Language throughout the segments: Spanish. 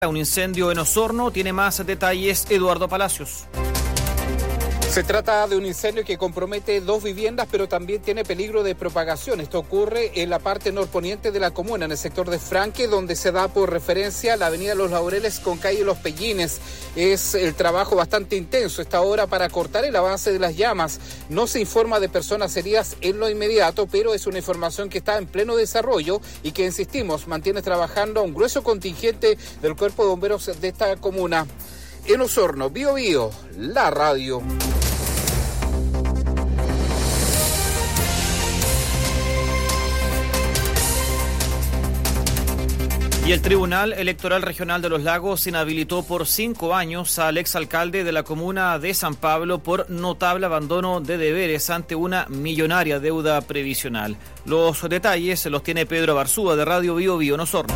Un incendio en Osorno. Tiene más detalles Eduardo Palacios. Se trata de un incendio que compromete 2 viviendas, pero también tiene peligro de propagación. Esto ocurre en la parte norponiente de la comuna, en el sector de Franque, donde se da por referencia la avenida Los Laureles con calle Los Pellines. Es el trabajo bastante intenso esta hora para cortar el avance de las llamas. No se informa de personas heridas en lo inmediato, pero es una información que está en pleno desarrollo y que, insistimos, mantiene trabajando a un grueso contingente del Cuerpo de Bomberos de esta comuna. En Osorno, Bío Bío, la radio. Y el Tribunal Electoral Regional de Los Lagos inhabilitó por 5 años al exalcalde de la comuna de San Pablo por notable abandono de deberes ante una millonaria deuda previsional. Los detalles los tiene Pedro Barzúa de Radio Bío Bío en Osorno.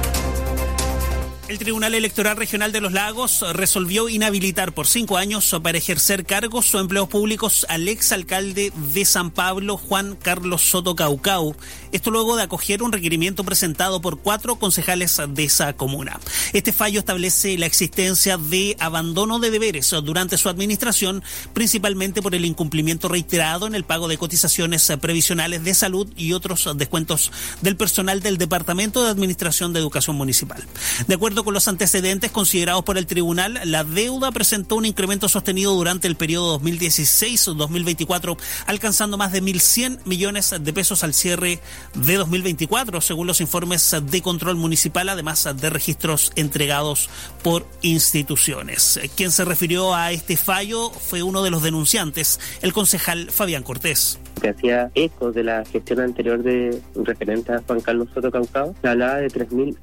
El Tribunal Electoral Regional de Los Lagos resolvió inhabilitar por 5 años para ejercer cargos o empleos públicos al exalcalde de San Pablo, Juan Carlos Soto Caucau. Esto luego de acoger un requerimiento presentado por 4 concejales de esa comuna. Este fallo establece la existencia de abandono de deberes durante su administración, principalmente por el incumplimiento reiterado en el pago de cotizaciones previsionales de salud y otros descuentos del personal del Departamento de Administración de Educación Municipal. De acuerdo con los antecedentes considerados por el tribunal, la deuda presentó un incremento sostenido durante el periodo 2016-2024, alcanzando más de 1.100 millones de pesos al cierre de 2024, según los informes de control municipal, además de registros entregados por instituciones. Quien se refirió a este fallo fue uno de los denunciantes, el concejal Fabián Cortés. Que hacía eco de la gestión anterior de referente a Juan Carlos Soto Caucau, se hablaba de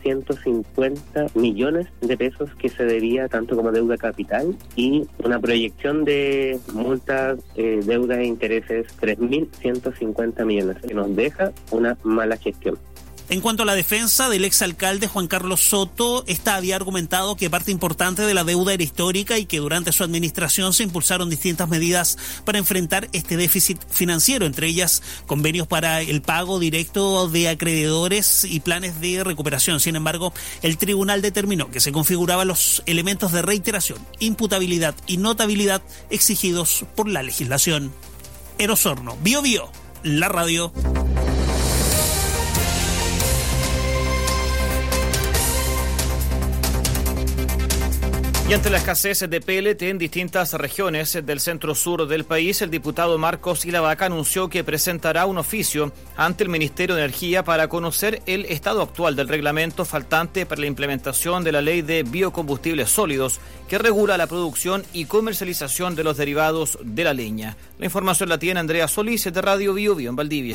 3.150 millones de pesos que se debía tanto como deuda capital y una proyección de multas, deudas e intereses 3.150 millones, que nos deja una mala gestión. En cuanto a la defensa del exalcalde Juan Carlos Soto, esta había argumentado que parte importante de la deuda era histórica y que durante su administración se impulsaron distintas medidas para enfrentar este déficit financiero, entre ellas convenios para el pago directo de acreedores y planes de recuperación. Sin embargo, el tribunal determinó que se configuraban los elementos de reiteración, imputabilidad y notabilidad exigidos por la legislación. En Osorno, Bío Bío, la radio. Y ante la escasez de pellet en distintas regiones del centro-sur del país, el diputado Marcos Ilavaca anunció que presentará un oficio ante el Ministerio de Energía para conocer el estado actual del reglamento faltante para la implementación de la Ley de Biocombustibles Sólidos, que regula la producción y comercialización de los derivados de la leña. La información la tiene Andrea Solís de Radio Bío Bío en Valdivia.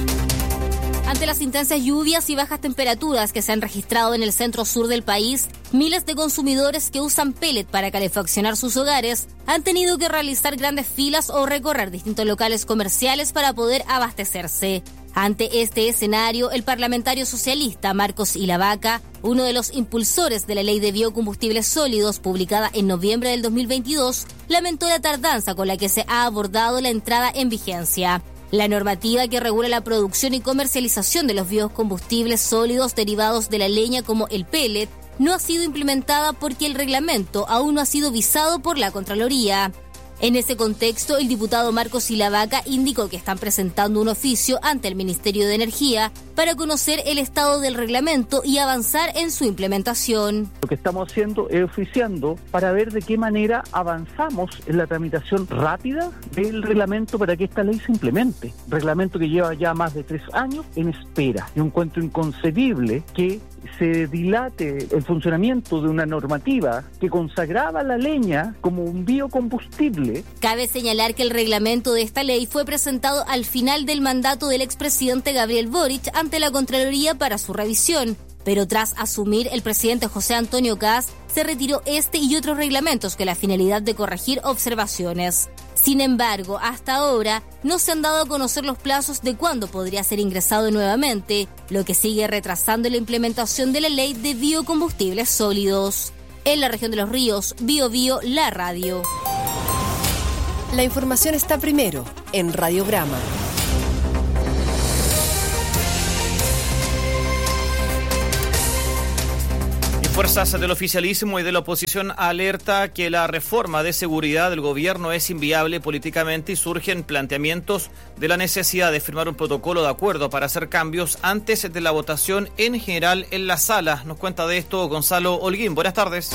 Ante las intensas lluvias y bajas temperaturas que se han registrado en el centro-sur del país, miles de consumidores que usan pellet para calefaccionar sus hogares han tenido que realizar grandes filas o recorrer distintos locales comerciales para poder abastecerse. Ante este escenario, el parlamentario socialista Marcos Ilavaca, uno de los impulsores de la Ley de Biocombustibles Sólidos publicada en noviembre del 2022, lamentó la tardanza con la que se ha abordado la entrada en vigencia. La normativa que regula la producción y comercialización de los biocombustibles sólidos derivados de la leña como el pellet no ha sido implementada porque el reglamento aún no ha sido visado por la Contraloría. En ese contexto, el diputado Marcos Ilavaca indicó que están presentando un oficio ante el Ministerio de Energía para conocer el estado del reglamento y avanzar en su implementación. Lo que estamos haciendo es oficiando para ver de qué manera avanzamos en la tramitación rápida del reglamento para que esta ley se implemente. Reglamento que lleva ya más de 3 años en espera. Yo encuentro inconcebible que se dilate el funcionamiento de una normativa que consagraba la leña como un biocombustible. Cabe señalar que el reglamento de esta ley fue presentado al final del mandato del expresidente Gabriel Boric ante la Contraloría para su revisión, pero tras asumir el presidente José Antonio Kast, se retiró este y otros reglamentos con la finalidad de corregir observaciones. Sin embargo, hasta ahora no se han dado a conocer los plazos de cuándo podría ser ingresado nuevamente, lo que sigue retrasando la implementación de la Ley de Biocombustibles Sólidos. En la región de Los Ríos, Bío Bío, la radio. La información está primero en Radiograma. Fuerzas del oficialismo y de la oposición alerta que la reforma de seguridad del gobierno es inviable políticamente y surgen planteamientos de la necesidad de firmar un protocolo de acuerdo para hacer cambios antes de la votación en general en la sala. Nos cuenta de esto Gonzalo Holguín. Buenas tardes.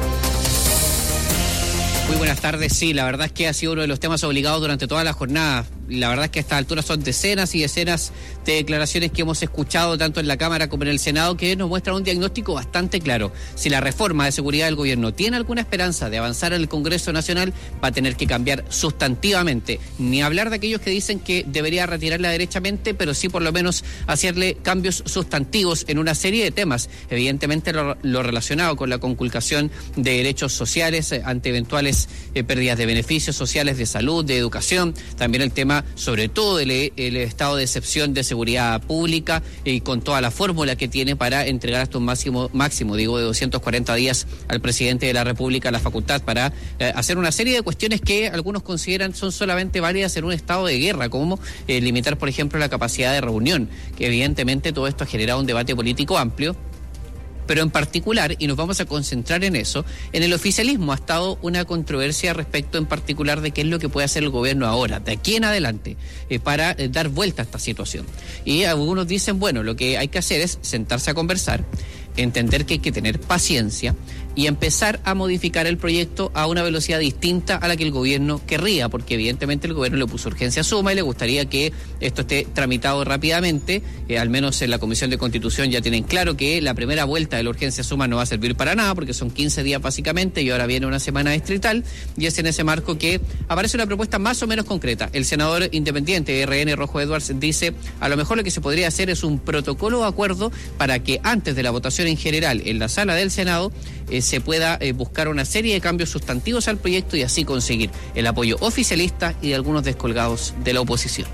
Muy buenas tardes. Sí, la verdad es que ha sido uno de los temas obligados durante toda la jornada. La verdad es que a esta altura son decenas y decenas de declaraciones que hemos escuchado tanto en la Cámara como en el Senado que nos muestran un diagnóstico bastante claro. Si la reforma de seguridad del gobierno tiene alguna esperanza de avanzar en el Congreso Nacional, va a tener que cambiar sustantivamente. Ni hablar de aquellos que dicen que debería retirarla derechamente, pero sí por lo menos hacerle cambios sustantivos en una serie de temas. Evidentemente lo relacionado con la conculcación de derechos sociales ante eventuales pérdidas de beneficios sociales, de salud, de educación. También el tema sobre todo el estado de excepción de seguridad pública y con toda la fórmula que tiene para entregar hasta un máximo de 240 días al presidente de la República la facultad para hacer una serie de cuestiones que algunos consideran son solamente válidas en un estado de guerra, como limitar, por ejemplo, la capacidad de reunión, que evidentemente todo esto ha generado un debate político amplio. Pero en particular, y nos vamos a concentrar en eso, en el oficialismo ha estado una controversia respecto en particular de qué es lo que puede hacer el gobierno ahora, de aquí en adelante, para dar vuelta a esta situación. Y algunos dicen, bueno, lo que hay que hacer es sentarse a conversar, entender que hay que tener paciencia y empezar a modificar el proyecto a una velocidad distinta a la que el gobierno querría, porque evidentemente el gobierno le puso urgencia suma y le gustaría que esto esté tramitado rápidamente. Al menos en la Comisión de Constitución ya tienen claro que la primera vuelta de la urgencia suma no va a servir para nada, porque son 15 días básicamente y ahora viene una semana distrital, y es en ese marco que aparece una propuesta más o menos concreta. El senador independiente de RN, Rojo Edwards, dice, a lo mejor lo que se podría hacer es un protocolo de acuerdo para que antes de la votación en general en la sala del Senado se pueda buscar una serie de cambios sustantivos al proyecto y así conseguir el apoyo oficialista y de algunos descolgados de la oposición.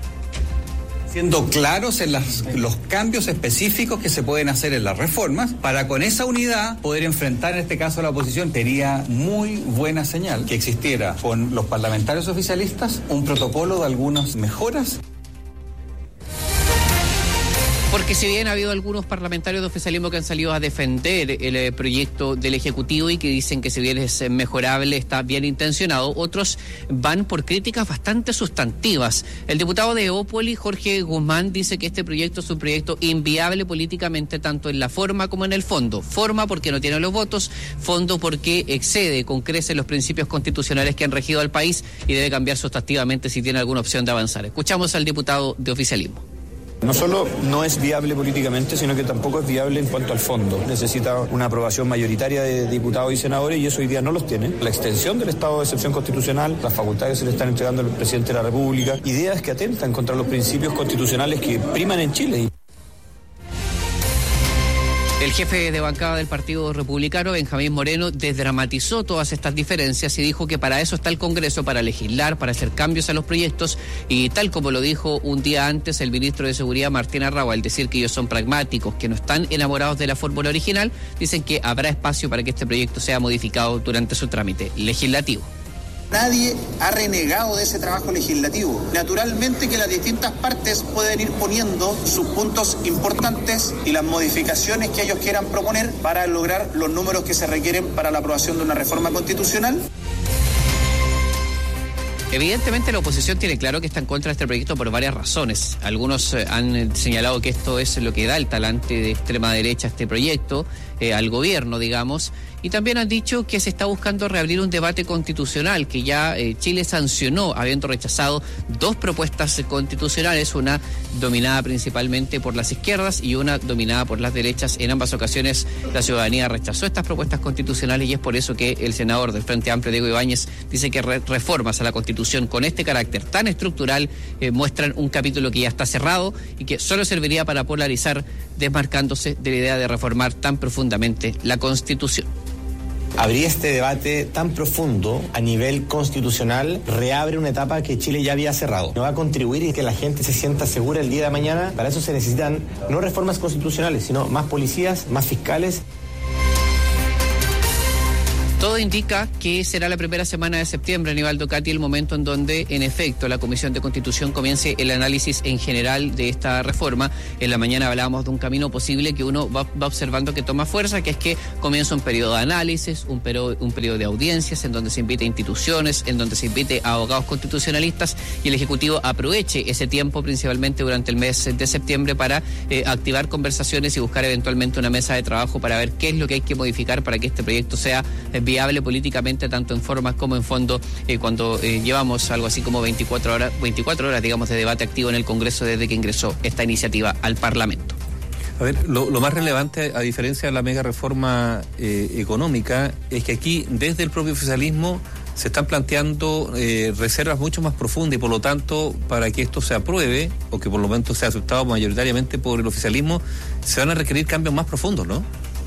Siendo claros en los cambios específicos que se pueden hacer en las reformas, para con esa unidad poder enfrentar en este caso a la oposición. Sería muy buena señal que existiera con los parlamentarios oficialistas un protocolo de algunas mejoras. Porque si bien ha habido algunos parlamentarios de oficialismo que han salido a defender el proyecto del Ejecutivo y que dicen que si bien es mejorable, está bien intencionado, otros van por críticas bastante sustantivas. El diputado de Evópoli, Jorge Guzmán, dice que este proyecto es un proyecto inviable políticamente, tanto en la forma como en el fondo. Forma porque no tiene los votos, fondo porque excede con creces los principios constitucionales que han regido al país y debe cambiar sustantivamente si tiene alguna opción de avanzar. Escuchamos al diputado de oficialismo. No solo no es viable políticamente, sino que tampoco es viable en cuanto al fondo. Necesita una aprobación mayoritaria de diputados y senadores y eso hoy día no los tiene. La extensión del estado de excepción constitucional, las facultades que se le están entregando al presidente de la República, ideas que atentan contra los principios constitucionales que priman en Chile. El jefe de bancada del Partido Republicano, Benjamín Moreno, desdramatizó todas estas diferencias y dijo que para eso está el Congreso, para legislar, para hacer cambios a los proyectos, y tal como lo dijo un día antes el ministro de Seguridad, Martín Arrau, al decir que ellos son pragmáticos, que no están enamorados de la fórmula original, dicen que habrá espacio para que este proyecto sea modificado durante su trámite legislativo. Nadie ha renegado de ese trabajo legislativo. Naturalmente que las distintas partes pueden ir poniendo sus puntos importantes y las modificaciones que ellos quieran proponer para lograr los números que se requieren para la aprobación de una reforma constitucional. Evidentemente la oposición tiene claro que está en contra de este proyecto por varias razones. Algunos han señalado que esto es lo que da el talante de extrema derecha a este proyecto, al gobierno, digamos, y también han dicho que se está buscando reabrir un debate constitucional que ya Chile sancionó, habiendo rechazado 2 propuestas constitucionales, una dominada principalmente por las izquierdas y una dominada por las derechas. En ambas ocasiones la ciudadanía rechazó estas propuestas constitucionales y es por eso que el senador del Frente Amplio, Diego Ibáñez, dice que reformas a la Constitución con este carácter tan estructural muestran un capítulo que ya está cerrado y que solo serviría para polarizar, desmarcándose de la idea de reformar tan profundamente la Constitución. Abrir este debate tan profundo a nivel constitucional reabre una etapa que Chile ya había cerrado. No va a contribuir a que la gente se sienta segura el día de mañana. Para eso se necesitan no reformas constitucionales, sino más policías, más fiscales. Todo indica que será la primera semana de septiembre, Aníbaldo Cati, el momento en donde, en efecto, la Comisión de Constitución comience el análisis en general de esta reforma. En la mañana hablábamos de un camino posible que uno va observando que toma fuerza, que es que comienza un periodo de análisis, un periodo de audiencias, en donde se invite a instituciones, en donde se invite a abogados constitucionalistas, y el Ejecutivo aproveche ese tiempo, principalmente durante el mes de septiembre, para activar conversaciones y buscar eventualmente una mesa de trabajo para ver qué es lo que hay que modificar para que este proyecto sea viable políticamente, tanto en forma como en fondo, cuando llevamos algo así como 24 horas, digamos, de debate activo en el Congreso desde que ingresó esta iniciativa al Parlamento. A ver, lo más relevante, a diferencia de la mega reforma económica, es que aquí, desde el propio oficialismo, se están planteando reservas mucho más profundas, y por lo tanto, para que esto se apruebe, o que por lo menos sea aceptado mayoritariamente por el oficialismo, se van a requerir cambios más profundos, ¿no?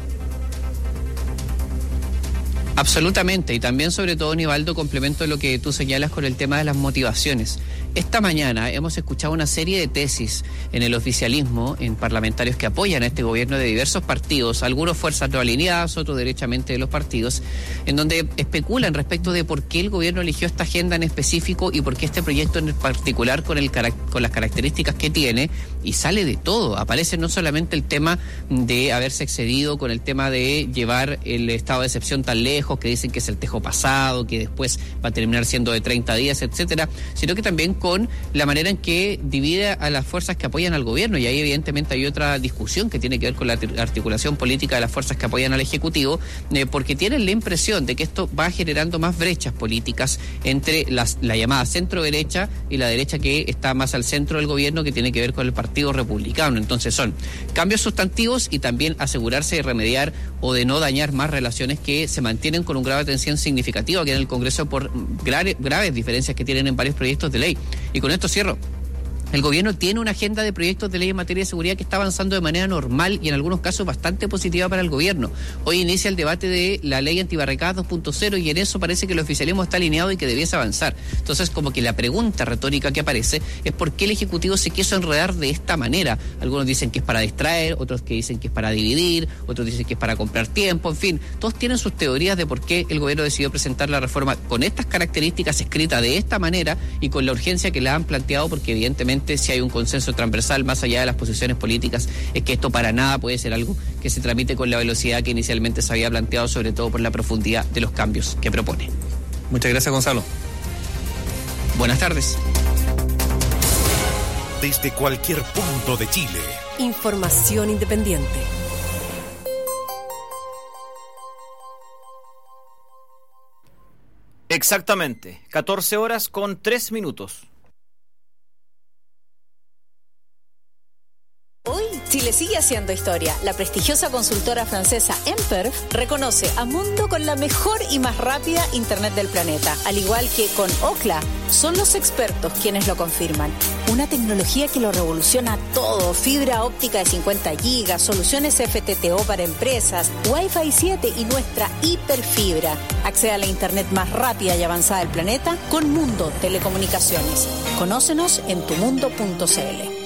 Absolutamente, y también, sobre todo, Nivaldo, complemento lo que tú señalas con el tema de las motivaciones. Esta mañana hemos escuchado una serie de tesis en el oficialismo, en parlamentarios que apoyan a este gobierno de diversos partidos, algunos fuerzas no alineadas, otros derechamente de los partidos, en donde especulan respecto de por qué el gobierno eligió esta agenda en específico y por qué este proyecto en particular con las características que tiene, y sale de todo. Aparece no solamente el tema de haberse excedido con el tema de llevar el estado de excepción tan lejos, que dicen que es el tejo pasado, que después va a terminar siendo de 30 días, etcétera, sino que también con la manera en que divide a las fuerzas que apoyan al gobierno, y ahí evidentemente hay otra discusión que tiene que ver con la articulación política de las fuerzas que apoyan al Ejecutivo, porque tienen la impresión de que esto va generando más brechas políticas entre la llamada centro derecha y la derecha que está más al centro del gobierno, que tiene que ver con el Partido Republicano. Entonces son cambios sustantivos y también asegurarse de remediar o de no dañar más relaciones que se mantienen con un grado de tensión significativo aquí en el Congreso por graves diferencias que tienen en varios proyectos de ley. Y con esto cierro. El gobierno tiene una agenda de proyectos de ley en materia de seguridad que está avanzando de manera normal y en algunos casos bastante positiva para el gobierno. Hoy inicia el debate de la ley antibarricadas 2.0 y en eso parece que el oficialismo está alineado y que debiese avanzar. Entonces, como que la pregunta retórica que aparece es por qué el Ejecutivo se quiso enredar de esta manera. Algunos dicen que es para distraer, otros que dicen que es para dividir, otros dicen que es para comprar tiempo, en fin. Todos tienen sus teorías de por qué el gobierno decidió presentar la reforma con estas características, escrita de esta manera y con la urgencia que la han planteado, porque evidentemente si hay un consenso transversal más allá de las posiciones políticas, es que esto para nada puede ser algo que se tramite con la velocidad que inicialmente se había planteado, sobre todo por la profundidad de los cambios que propone. Muchas gracias, Gonzalo. Buenas tardes. Desde cualquier punto de Chile. Información independiente. Exactamente, 14 horas con 3 minutos. Hoy, Chile sigue haciendo historia. La prestigiosa consultora francesa Emperf reconoce a Mundo con la mejor y más rápida Internet del planeta. Al igual que con Ookla, son los expertos quienes lo confirman. Una tecnología que lo revoluciona todo. Fibra óptica de 50 gigas, soluciones FTTO para empresas, Wi-Fi 7 y nuestra hiperfibra. Accede a la Internet más rápida y avanzada del planeta con Mundo Telecomunicaciones. Conócenos en tumundo.cl.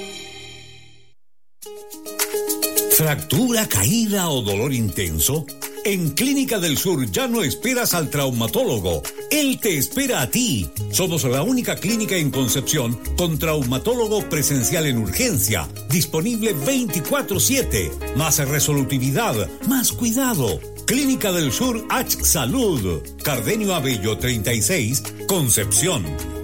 ¿Fractura, caída o dolor intenso? En Clínica del Sur ya no esperas al traumatólogo. Él te espera a ti. Somos la única clínica en Concepción con traumatólogo presencial en urgencia, disponible 24/7. Más resolutividad, más cuidado. Clínica del Sur H Salud. Cardenio Abello 36, Concepción.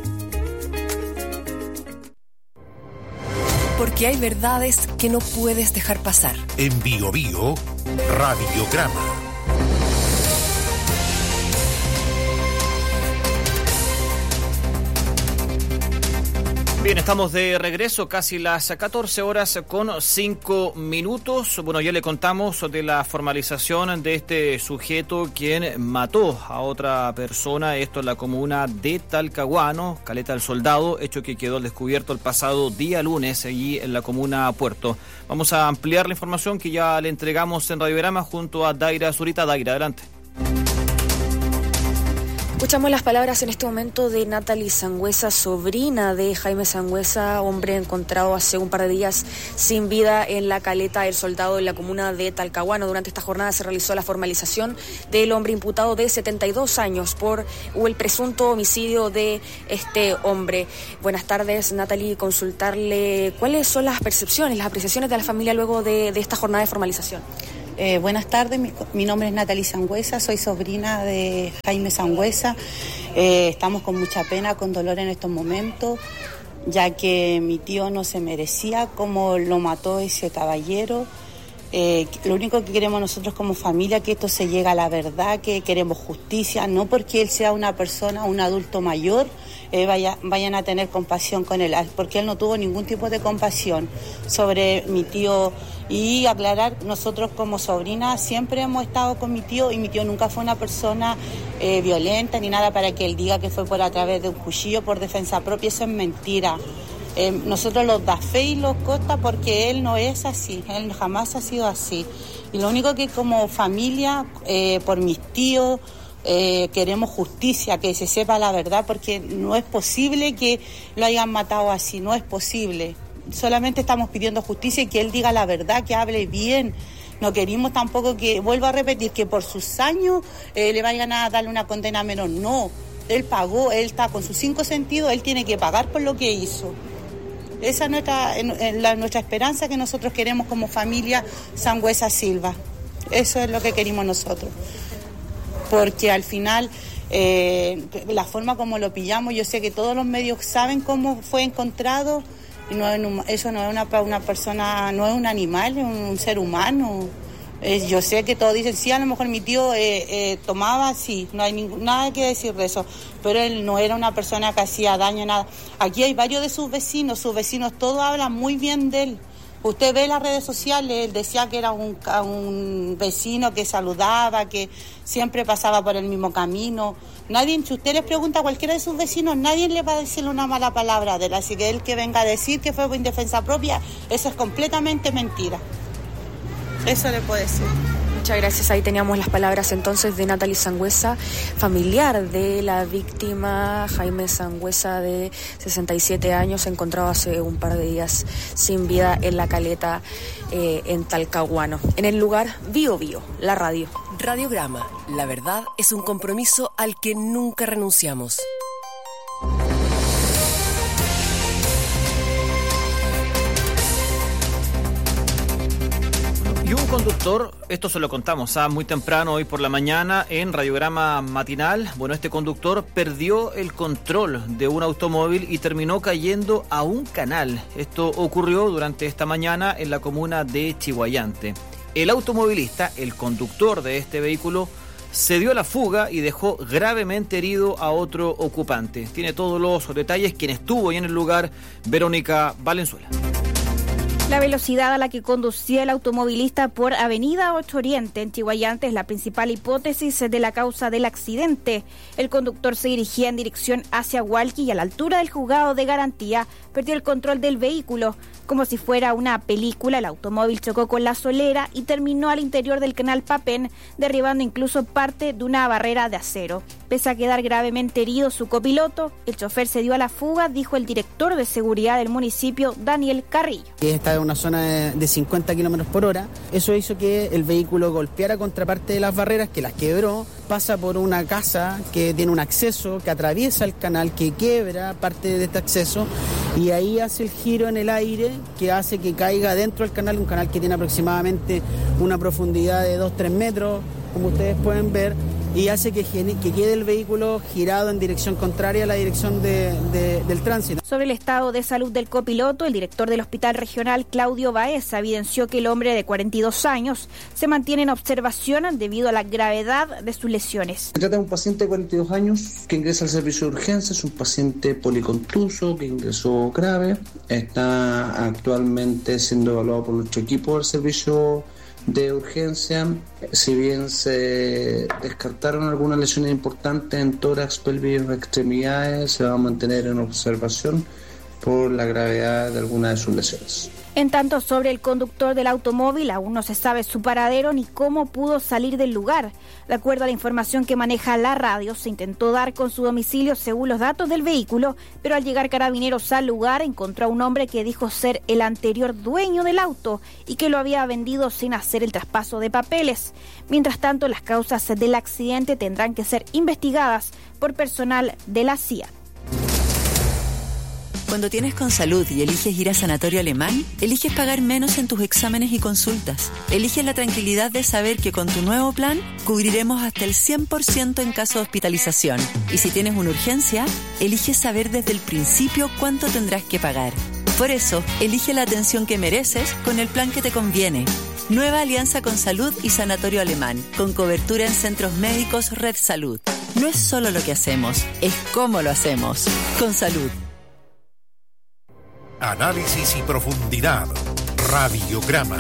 Porque hay verdades que no puedes dejar pasar. En Bio Bio, Radiograma. Bien, estamos de regreso, casi las 14 horas con 5 minutos. Bueno, ya le contamos de la formalización de este sujeto quien mató a otra persona, esto en la comuna de Talcahuano, Caleta del Soldado, hecho que quedó al descubierto el pasado día lunes allí en la comuna Puerto. Vamos a ampliar la información que ya le entregamos en Radiograma junto a Daira Zurita. Daira, adelante. Escuchamos las palabras en este momento de Natalie Sangüesa, sobrina de Jaime Sangüesa, hombre encontrado hace un par de días sin vida en la caleta El Soldado en la comuna de Talcahuano. Durante esta jornada se realizó la formalización del hombre imputado de 72 años por el presunto homicidio de este hombre. Buenas tardes, Natalie, consultarle cuáles son las percepciones, las apreciaciones de la familia luego de esta jornada de formalización. Buenas tardes, mi nombre es Natalie Sangüesa, soy sobrina de Jaime Sangüesa. Estamos con mucha pena, con dolor en estos momentos, ya que mi tío no se merecía como lo mató ese caballero. Lo único que queremos nosotros como familia es que esto se llegue a la verdad, que queremos justicia, no porque él sea una persona, un adulto mayor, vayan a tener compasión con él, porque él no tuvo ningún tipo de compasión sobre mi tío. Y aclarar, nosotros como sobrina siempre hemos estado con mi tío y mi tío nunca fue una persona violenta ni nada para que él diga que fue por a través de un cuchillo por defensa propia. Eso es mentira. Nosotros los da fe y los costa porque él no es así, él jamás ha sido así. Y lo único que como familia, por mis tíos, queremos justicia, que se sepa la verdad, porque no es posible que lo hayan matado así, no es posible. Solamente estamos pidiendo justicia y que él diga la verdad, que hable bien. No queremos tampoco que, vuelvo a repetir, que por sus años le vayan a darle una condena menor. No, él pagó, él está con sus 5 sentidos, él tiene que pagar por lo que hizo. Esa es nuestra esperanza que nosotros queremos como familia Sangüesa Silva. Eso es lo que queremos nosotros. Porque al final, la forma como lo pillamos, yo sé que todos los medios saben cómo fue encontrado. Eso no es una persona, no es un animal, es un ser humano. Yo sé que todos dicen, sí, a lo mejor mi tío tomaba, sí, no hay nada que decir de eso, pero él no era una persona que hacía daño, nada. Aquí hay varios de sus vecinos todos hablan muy bien de él. Usted ve las redes sociales, él decía que era un vecino que saludaba, que siempre pasaba por el mismo camino. Nadie, si usted les pregunta a cualquiera de sus vecinos, nadie le va a decirle una mala palabra de él. Así que él que venga a decir que fue en defensa propia, eso es completamente mentira. Eso le puedo decir. Muchas gracias. Ahí teníamos las palabras entonces de Natalie Sangüesa, familiar de la víctima, Jaime Sangüesa, de 67 años, encontrado hace un par de días sin vida en la caleta en Talcahuano. En el lugar, Bio Bio, la radio. Radiograma, la verdad es un compromiso al que nunca renunciamos. Y un conductor, esto se lo contamos muy temprano hoy por la mañana en Radiograma Matinal. Bueno, este conductor perdió el control de un automóvil y terminó cayendo a un canal. Esto ocurrió durante esta mañana en la comuna de Chiguayante. El automovilista, el conductor de este vehículo, se dio a la fuga y dejó gravemente herido a otro ocupante. Tiene todos los detalles quien estuvo ahí en el lugar, Verónica Valenzuela. La velocidad a la que conducía el automovilista por Avenida 8 Oriente en Chiguayante es la principal hipótesis de la causa del accidente. El conductor se dirigía en dirección hacia Hualqui y a la altura del juzgado de garantía perdió el control del vehículo. Como si fuera una película, el automóvil chocó con la solera y terminó al interior del canal Papén, derribando incluso parte de una barrera de acero. Pese a quedar gravemente herido su copiloto, el chofer se dio a la fuga, dijo el director de seguridad del municipio, Daniel Carrillo. Está en una zona de 50 kilómetros por hora. Eso hizo que el vehículo golpeara contra parte de las barreras, que las quebró, pasa por una casa que tiene un acceso, que atraviesa el canal, que quiebra parte de este acceso, y ahí hace el giro en el aire que hace que caiga dentro del canal, un canal que tiene aproximadamente una profundidad de 2-3 metros, como ustedes pueden ver, y hace que quede el vehículo girado en dirección contraria a la dirección del tránsito. Sobre el estado de salud del copiloto, el director del Hospital Regional, Claudio Baeza, evidenció que el hombre de 42 años se mantiene en observación debido a la gravedad de sus lesiones. Se trata de un paciente de 42 años que ingresa al servicio de urgencia, es un paciente policontuso que ingresó grave, está actualmente siendo evaluado por nuestro equipo del servicio de urgencia. Si bien se descartaron algunas lesiones importantes en tórax, pelvis y extremidades, se va a mantener en observación por la gravedad de algunas de sus lesiones. En tanto, sobre el conductor del automóvil, aún no se sabe su paradero ni cómo pudo salir del lugar. De acuerdo a la información que maneja la radio, se intentó dar con su domicilio según los datos del vehículo, pero al llegar Carabineros al lugar encontró a un hombre que dijo ser el anterior dueño del auto y que lo había vendido sin hacer el traspaso de papeles. Mientras tanto, las causas del accidente tendrán que ser investigadas por personal de la CIA. Cuando tienes Consalud y eliges ir a Sanatorio Alemán, eliges pagar menos en tus exámenes y consultas. Eliges la tranquilidad de saber que con tu nuevo plan cubriremos hasta el 100% en caso de hospitalización. Y si tienes una urgencia, eliges saber desde el principio cuánto tendrás que pagar. Por eso, elige la atención que mereces con el plan que te conviene. Nueva alianza Consalud y Sanatorio Alemán, con cobertura en centros médicos Red Salud. No es solo lo que hacemos, es cómo lo hacemos. Consalud. Análisis y profundidad. Radiograma.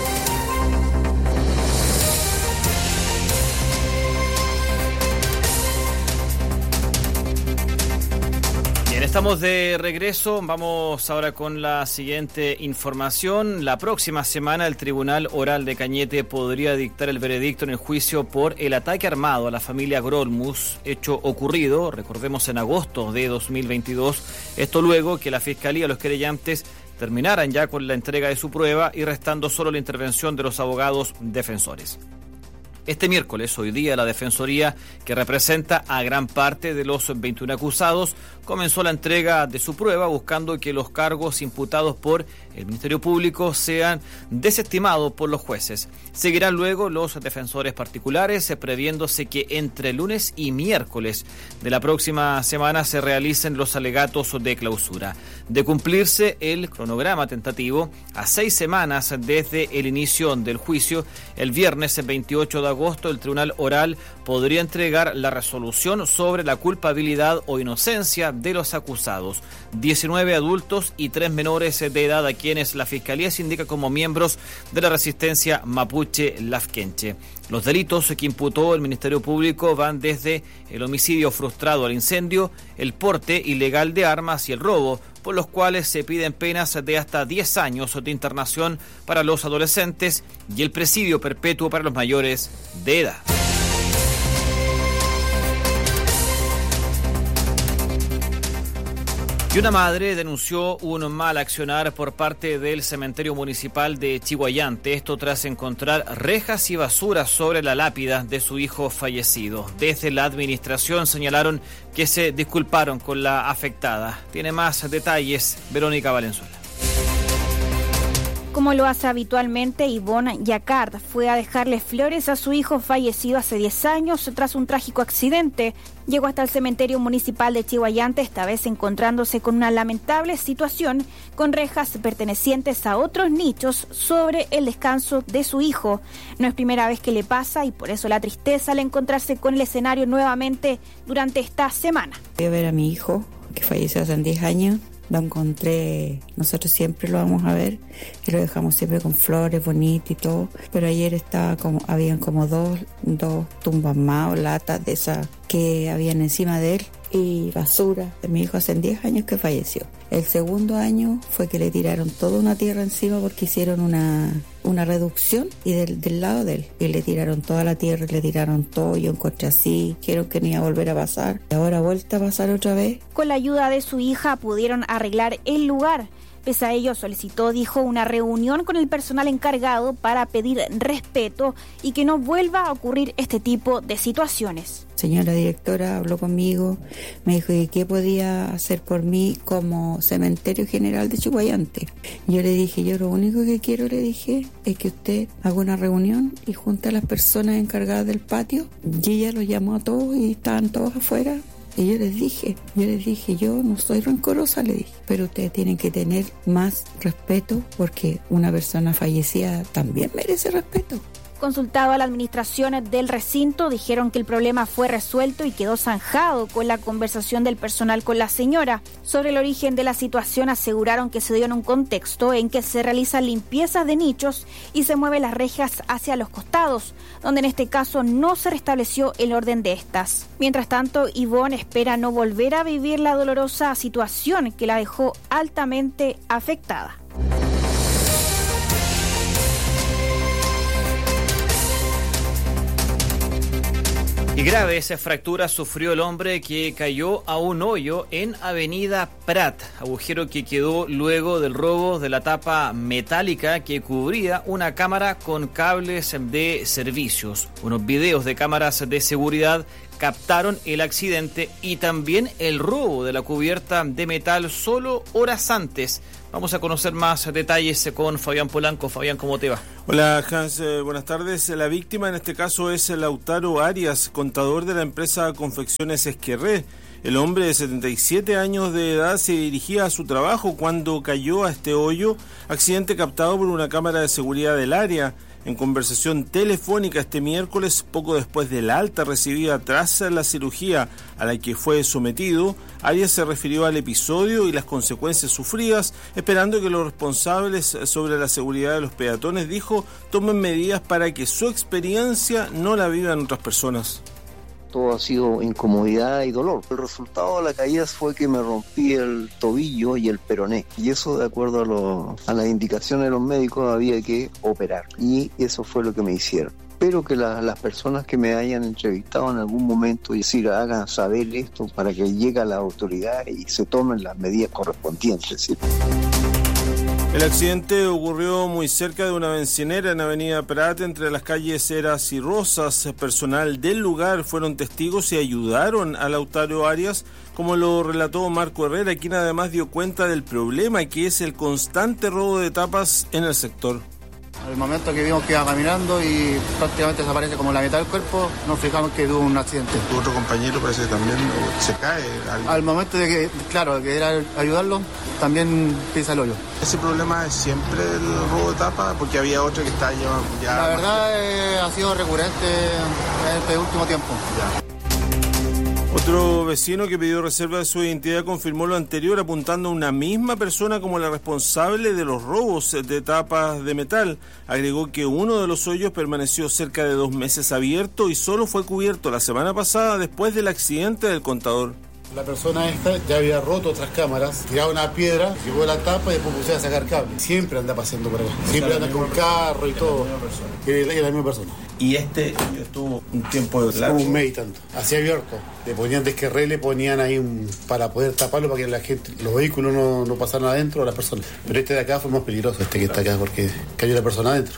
Bien, estamos de regreso. Vamos ahora con la siguiente información. La próxima semana el Tribunal Oral de Cañete podría dictar el veredicto en el juicio por el ataque armado a la familia Grolmus, hecho ocurrido, recordemos, en agosto de 2022. Esto luego que la Fiscalía y los querellantes terminaran ya con la entrega de su prueba y restando solo la intervención de los abogados defensores. Este miércoles, hoy día, la Defensoría, que representa a gran parte de los 21 acusados, comenzó la entrega de su prueba buscando que los cargos imputados por el Ministerio Público sean desestimados por los jueces. Seguirán luego los defensores particulares, previéndose que entre lunes y miércoles de la próxima semana se realicen los alegatos de clausura. De cumplirse el cronograma tentativo, a 6 semanas desde el inicio del juicio, el viernes 28 de agosto, el Tribunal Oral podría entregar la resolución sobre la culpabilidad o inocencia de los acusados, 19 adultos y 3 menores de edad a quienes la Fiscalía se indica como miembros de la resistencia mapuche lafkenche. Los delitos que imputó el Ministerio Público van desde el homicidio frustrado al incendio, el porte ilegal de armas y el robo, por los cuales se piden penas de hasta 10 años de internación para los adolescentes y el presidio perpetuo para los mayores de edad. Y una madre denunció un mal accionar por parte del cementerio municipal de Chiguayante, esto tras encontrar rejas y basura sobre la lápida de su hijo fallecido. Desde la administración señalaron que se disculparon con la afectada. Tiene más detalles Verónica Valenzuela. Como lo hace habitualmente, Ivonne Yacard fue a dejarle flores a su hijo fallecido hace 10 años tras un trágico accidente. Llegó hasta el cementerio municipal de Chiguayante, esta vez encontrándose con una lamentable situación con rejas pertenecientes a otros nichos sobre el descanso de su hijo. No es primera vez que le pasa y por eso la tristeza al encontrarse con el escenario nuevamente durante esta semana. Voy a ver a mi hijo, que falleció hace 10 años. Lo encontré, nosotros siempre lo vamos a ver y lo dejamos siempre con flores bonitas y todo, pero ayer habían como dos tumbas más o latas de esas que habían encima de él y basura de mi hijo hace 10 años que falleció. El segundo año fue que le tiraron toda una tierra encima porque hicieron una reducción y del lado de él. Y le tiraron toda la tierra, le tiraron todo, yo encontré así, dijeron que no iba a volver a pasar. Y ahora vuelta a pasar otra vez. Con la ayuda de su hija pudieron arreglar el lugar. Pese a ello, solicitó, dijo, una reunión con el personal encargado para pedir respeto y que no vuelva a ocurrir este tipo de situaciones. Señora directora habló conmigo, me dijo que qué podía hacer por mí como cementerio general de Chiguayante. Yo le dije, yo lo único que quiero, le dije, es que usted haga una reunión y junte a las personas encargadas del patio. Y ella los llamó a todos y estaban todos afuera. Y yo les dije, yo no soy rencorosa, le dije, pero ustedes tienen que tener más respeto porque una persona fallecida también merece respeto. Consultado a la administración del recinto, dijeron que el problema fue resuelto y quedó zanjado con la conversación del personal con la señora. Sobre el origen de la situación, aseguraron que se dio en un contexto en que se realizan limpiezas de nichos y se mueven las rejas hacia los costados, donde en este caso no se restableció el orden de estas. Mientras tanto, Ivonne espera no volver a vivir la dolorosa situación que la dejó altamente afectada. Y graves fracturas sufrió el hombre que cayó a un hoyo en Avenida Prat, agujero que quedó luego del robo de la tapa metálica que cubría una cámara con cables de servicios. Unos videos de cámaras de seguridad captaron el accidente y también el robo de la cubierta de metal solo horas antes. Vamos a conocer más detalles con Fabián Polanco. Fabián, ¿cómo te va? Hola Hans, buenas tardes. La víctima en este caso es Lautaro Arias, contador de la empresa Confecciones Esquerré. El hombre de 77 años de edad se dirigía a su trabajo cuando cayó a este hoyo, accidente captado por una cámara de seguridad del área. En conversación telefónica este miércoles, poco después del alta recibida tras la cirugía a la que fue sometido, Arias se refirió al episodio y las consecuencias sufridas, esperando que los responsables sobre la seguridad de los peatones, dijo, tomen medidas para que su experiencia no la vivan otras personas. Todo ha sido incomodidad y dolor. El resultado de la caída fue que me rompí el tobillo y el peroné. Y eso, de acuerdo a las indicaciones de los médicos, había que operar. Y eso fue lo que me hicieron. Espero que las personas que me hayan entrevistado en algún momento hagan saber esto para que llegue a la autoridad y se tomen las medidas correspondientes, ¿sí? El accidente ocurrió muy cerca de una bencinera en Avenida Prat, entre las calles Heras y Rosas. Personal del lugar fueron testigos y ayudaron a Lautaro Arias, como lo relató Marco Herrera, quien además dio cuenta del problema que es el constante robo de tapas en el sector. Al momento que vimos que iba caminando y prácticamente desaparece como la mitad del cuerpo, nos fijamos que tuvo un accidente. Tu otro compañero parece que también se cae. Al momento de que, claro, que era ayudarlo, también pisa el hoyo. ¿Ese problema es siempre el robo de tapa? Porque había otro que está ya... La verdad ha sido recurrente en este último tiempo. Ya. Otro vecino que pidió reserva de su identidad confirmó lo anterior, apuntando a una misma persona como la responsable de los robos de tapas de metal. Agregó que uno de los hoyos permaneció cerca de 2 meses abierto y solo fue cubierto la semana pasada después del accidente del contador. La persona esta ya había roto otras cámaras, tiraba una piedra, llevó la tapa y después pusieron a sacar cable. Siempre anda paseando por acá, siempre anda con carro y todo. Es la misma persona. ¿Y este estuvo un tiempo largo? Estuvo un mes y tanto, así abierto. Le ponían desquerré, le ponían ahí para poder taparlo para que la gente, los vehículos no pasaran adentro a las personas. Pero este de acá fue más peligroso, este que está acá, porque cayó la persona adentro.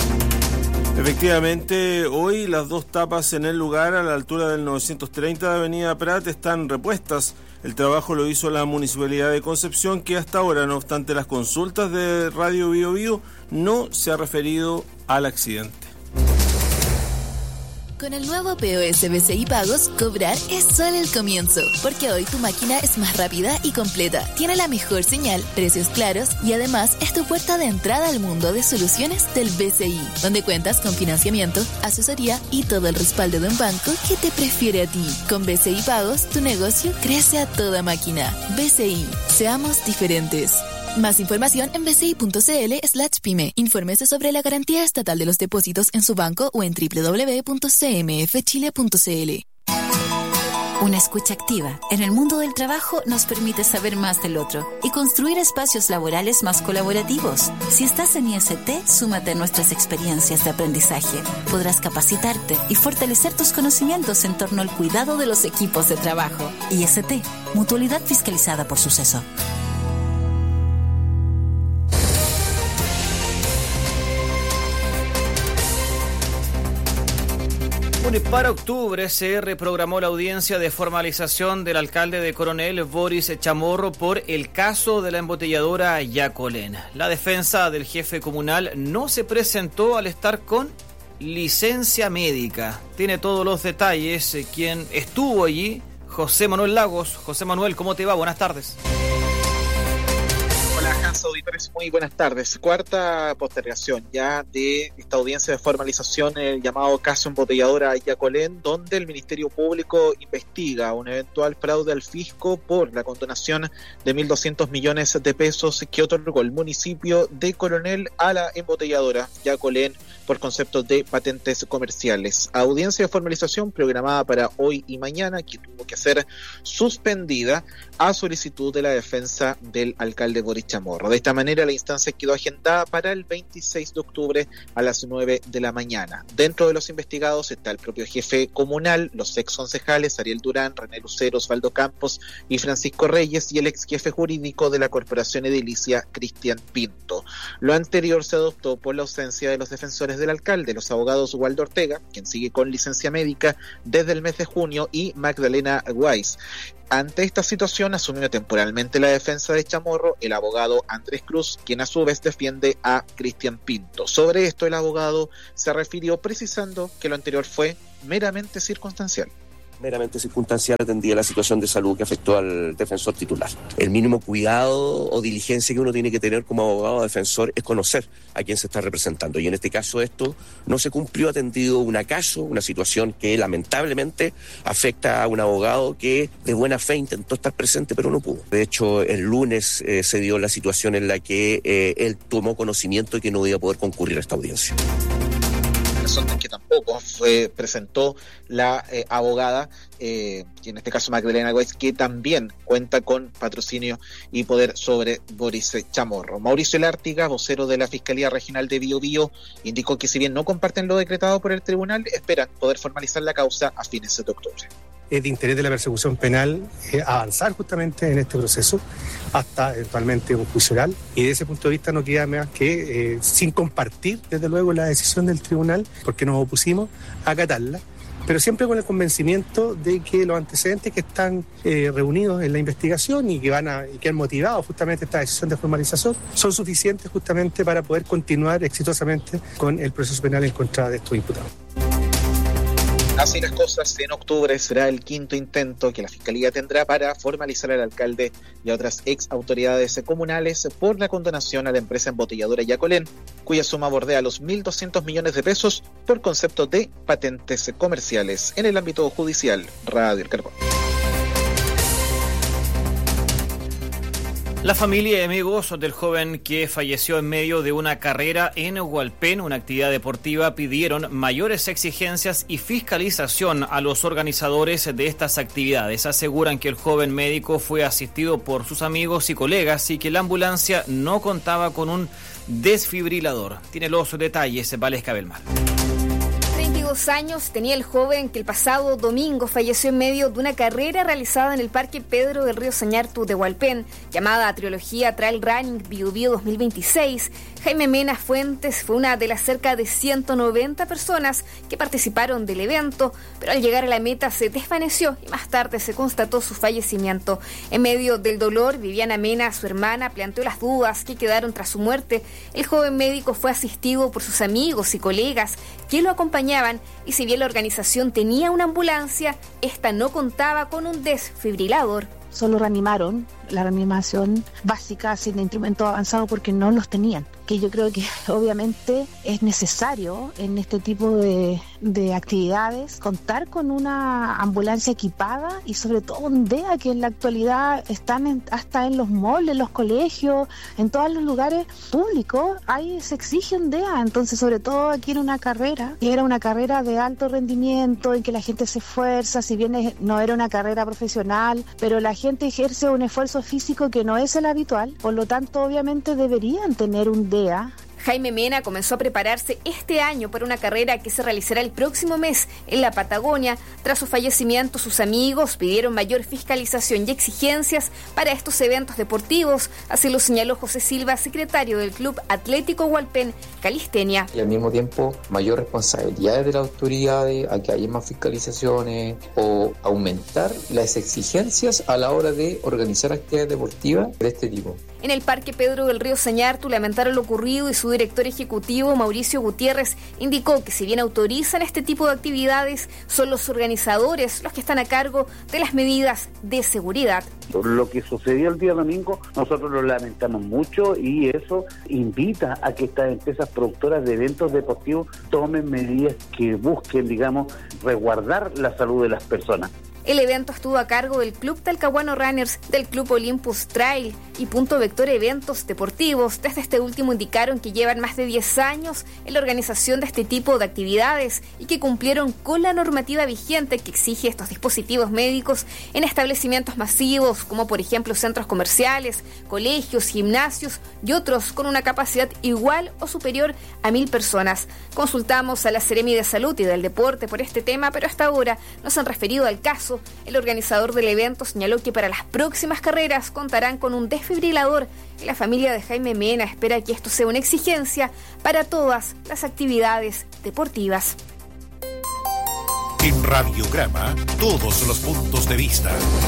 Efectivamente, hoy las 2 tapas en el lugar a la altura del 930 de Avenida Prat están repuestas. El trabajo lo hizo la Municipalidad de Concepción, que hasta ahora, no obstante las consultas de Radio Bio Bio, no se ha referido al accidente. Con el nuevo POS BCI Pagos, cobrar es solo el comienzo, porque hoy tu máquina es más rápida y completa, tiene la mejor señal, precios claros y además es tu puerta de entrada al mundo de soluciones del BCI, donde cuentas con financiamiento, asesoría y todo el respaldo de un banco que te prefiere a ti. Con BCI Pagos, tu negocio crece a toda máquina. BCI, seamos diferentes. Más información en bci.cl/pyme. Infórmese sobre la garantía estatal de los depósitos en su banco o en www.cmfchile.cl. Una escucha activa en el mundo del trabajo nos permite saber más del otro y construir espacios laborales más colaborativos. Si estás en IST, súmate a nuestras experiencias de aprendizaje. Podrás capacitarte y fortalecer tus conocimientos en torno al cuidado de los equipos de trabajo. IST, Mutualidad Fiscalizada por Suceso. Para octubre se reprogramó la audiencia de formalización del alcalde de Coronel, Boris Chamorro, por el caso de la embotelladora Yacolén. La defensa del jefe comunal no se presentó al estar con licencia médica. Tiene todos los detalles quien estuvo allí, José Manuel Lagos. José Manuel, ¿cómo te va? Buenas tardes. Auditores, muy buenas tardes. Cuarta postergación ya de esta audiencia de formalización, el llamado caso embotelladora Yacolén, donde el Ministerio Público investiga un eventual fraude al fisco por la condonación de 1.200 millones de pesos que otorgó el municipio de Coronel a la embotelladora Yacolén por conceptos de patentes comerciales. Audiencia de formalización programada para hoy y mañana, que tuvo que ser suspendida a solicitud de la defensa del alcalde Boris Chamorro. De esta manera, la instancia quedó agendada para el 26 de octubre a las 9 de la mañana. Dentro de los investigados está el propio jefe comunal, los ex concejales Ariel Durán, René Lucero, Osvaldo Campos y Francisco Reyes, y el ex jefe jurídico de la Corporación Edilicia, Cristian Pinto. Lo anterior se adoptó por la ausencia de los defensores del alcalde, los abogados Waldo Ortega, quien sigue con licencia médica desde el mes de junio, y Magdalena Weiss. Ante esta situación asumió temporalmente la defensa de Chamorro el abogado Andrés Cruz, quien a su vez defiende a Cristian Pinto. Sobre esto el abogado se refirió precisando que lo anterior fue meramente circunstancial. Meramente circunstancial atendía la situación de salud que afectó al defensor titular. El mínimo cuidado o diligencia que uno tiene que tener como abogado o defensor es conocer a quién se está representando, y en este caso esto no se cumplió, atendido un acaso, una situación que lamentablemente afecta a un abogado que de buena fe intentó estar presente pero no pudo. De hecho, el lunes se dio la situación en la que él tomó conocimiento de que no iba a poder concurrir a esta audiencia. Razón que tampoco presentó la abogada, y en este caso Magdalena Weiss, que también cuenta con patrocinio y poder sobre Boris Chamorro. Mauricio Lártiga, vocero de la Fiscalía Regional de Biobío, indicó que si bien no comparten lo decretado por el tribunal, esperan poder formalizar la causa a fines de octubre. Es de interés de la persecución penal avanzar justamente en este proceso hasta eventualmente un juicio oral, y desde ese punto de vista no queda más que, sin compartir desde luego la decisión del tribunal, porque nos opusimos a acatarla, pero siempre con el convencimiento de que los antecedentes que están reunidos en la investigación y que han motivado justamente esta decisión de formalización son suficientes justamente para poder continuar exitosamente con el proceso penal en contra de estos imputados. Así las cosas, en octubre será el quinto intento que la Fiscalía tendrá para formalizar al alcalde y a otras ex autoridades comunales por la condonación a la empresa embotelladora Yacolén, cuya suma bordea los 1.200 millones de pesos por concepto de patentes comerciales en el ámbito judicial. Radio El Carbón. La familia y amigos del joven que falleció en medio de una carrera en Hualpén, una actividad deportiva, pidieron mayores exigencias y fiscalización a los organizadores de estas actividades. Aseguran que el joven médico fue asistido por sus amigos y colegas y que la ambulancia no contaba con un desfibrilador. Tiene los detalles Valesca Belmar. 32 años tenía el joven que el pasado domingo falleció en medio de una carrera realizada en el Parque Pedro del Río Sañartu de Hualpén, llamada Trilogía Trail Running Biobío 2026. Jaime Mena Fuentes fue una de las cerca de 190 personas que participaron del evento, pero al llegar a la meta se desvaneció y más tarde se constató su fallecimiento. En medio del dolor, Viviana Mena, su hermana, planteó las dudas que quedaron tras su muerte. El joven médico fue asistido por sus amigos y colegas que lo acompañaban, y si bien la organización tenía una ambulancia, esta no contaba con un desfibrilador. Solo reanimaron, la reanimación básica sin instrumento avanzado porque no los tenían, que yo creo que obviamente es necesario en este tipo de actividades contar con una ambulancia equipada, y sobre todo un DEA, que en la actualidad están hasta en los malls, en los colegios, en todos los lugares públicos, ahí se exige un DEA. Entonces, sobre todo aquí en una carrera, que era una carrera de alto rendimiento en que la gente se esfuerza, si bien no era una carrera profesional, pero la gente ejerce un esfuerzo físico que no es el habitual, por lo tanto obviamente deberían tener un DEA. Jaime Mena comenzó a prepararse este año para una carrera que se realizará el próximo mes en la Patagonia. Tras su fallecimiento, sus amigos pidieron mayor fiscalización y exigencias para estos eventos deportivos. Así lo señaló José Silva, secretario del Club Atlético Hualpén Calistenia. Y al mismo tiempo, mayor responsabilidad de las autoridades, a que haya más fiscalizaciones o aumentar las exigencias a la hora de organizar actividades deportivas de este tipo. En el Parque Pedro del Río Sañartu lamentaron lo ocurrido, y su director ejecutivo, Mauricio Gutiérrez, indicó que si bien autorizan este tipo de actividades, son los organizadores los que están a cargo de las medidas de seguridad. Lo que sucedió el día domingo, nosotros lo lamentamos mucho, y eso invita a que estas empresas productoras de eventos deportivos tomen medidas que busquen, resguardar la salud de las personas. El evento estuvo a cargo del Club Talcahuano Runners, del Club Olympus Trail y Punto Vector Eventos Deportivos. Desde este último indicaron que llevan más de 10 años en la organización de este tipo de actividades y que cumplieron con la normativa vigente que exige estos dispositivos médicos en establecimientos masivos, como por ejemplo centros comerciales, colegios, gimnasios y otros con una capacidad igual o superior a 1.000 personas. Consultamos a la Seremi de Salud y del Deporte por este tema, pero hasta ahora no se han referido al caso. El organizador del evento señaló que para las próximas carreras contarán con un desfibrilador y la familia de Jaime Mena espera que esto sea una exigencia para todas las actividades deportivas. En Radiograma, todos los puntos de vista.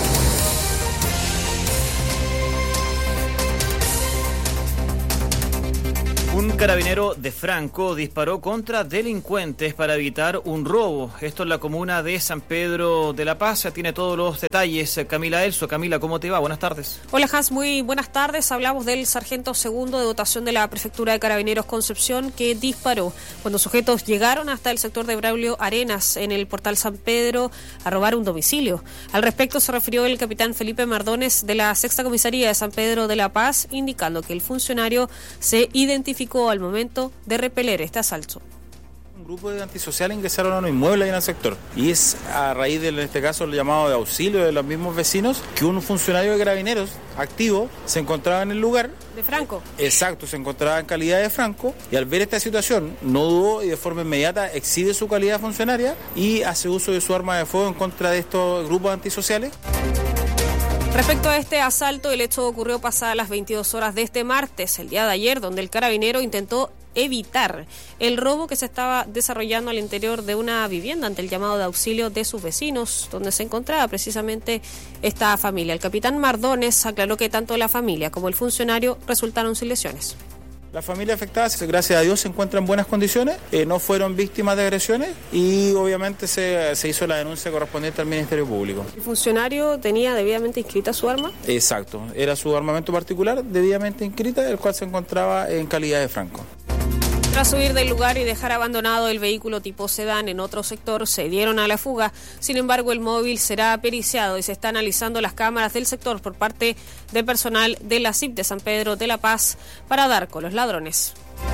Un carabinero de Franco disparó contra delincuentes para evitar un robo. Esto en la comuna de San Pedro de la Paz. Tiene todos los detalles Camila Elso. Camila, ¿cómo te va? Buenas tardes. Hola, Hans. Muy buenas tardes. Hablamos del sargento segundo de dotación de la Prefectura de Carabineros Concepción, que disparó cuando sujetos llegaron hasta el sector de Braulio Arenas, en el portal San Pedro, a robar un domicilio. Al respecto se refirió el capitán Felipe Mardones de la Sexta Comisaría de San Pedro de la Paz, indicando que el funcionario se identificó al momento de repeler este asalto. Un grupo de antisociales ingresaron a un inmueble ahí en el sector y es a raíz de, en este caso, el llamado de auxilio de los mismos vecinos, que un funcionario de Carabineros activo se encontraba en el lugar. ¿De Franco? Exacto, se encontraba en calidad de Franco y al ver esta situación no dudó y de forma inmediata exhibe su calidad funcionaria y hace uso de su arma de fuego en contra de estos grupos antisociales. Respecto a este asalto, el hecho ocurrió pasadas las 22 horas de este martes, el día de ayer, donde el carabinero intentó evitar el robo que se estaba desarrollando al interior de una vivienda ante el llamado de auxilio de sus vecinos, donde se encontraba precisamente esta familia. El capitán Mardones aclaró que tanto la familia como el funcionario resultaron sin lesiones. La familia afectada, gracias a Dios, se encuentra en buenas condiciones, no fueron víctimas de agresiones y obviamente se hizo la denuncia correspondiente al Ministerio Público. ¿El funcionario tenía debidamente inscrita su arma? Exacto, era su armamento particular debidamente inscrita, el cual se encontraba en calidad de Franco. Tras huir del lugar y dejar abandonado el vehículo tipo sedán en otro sector, se dieron a la fuga. Sin embargo, el móvil será periciado y se está analizando las cámaras del sector por parte del personal de la CIP de San Pedro de la Paz para dar con los ladrones.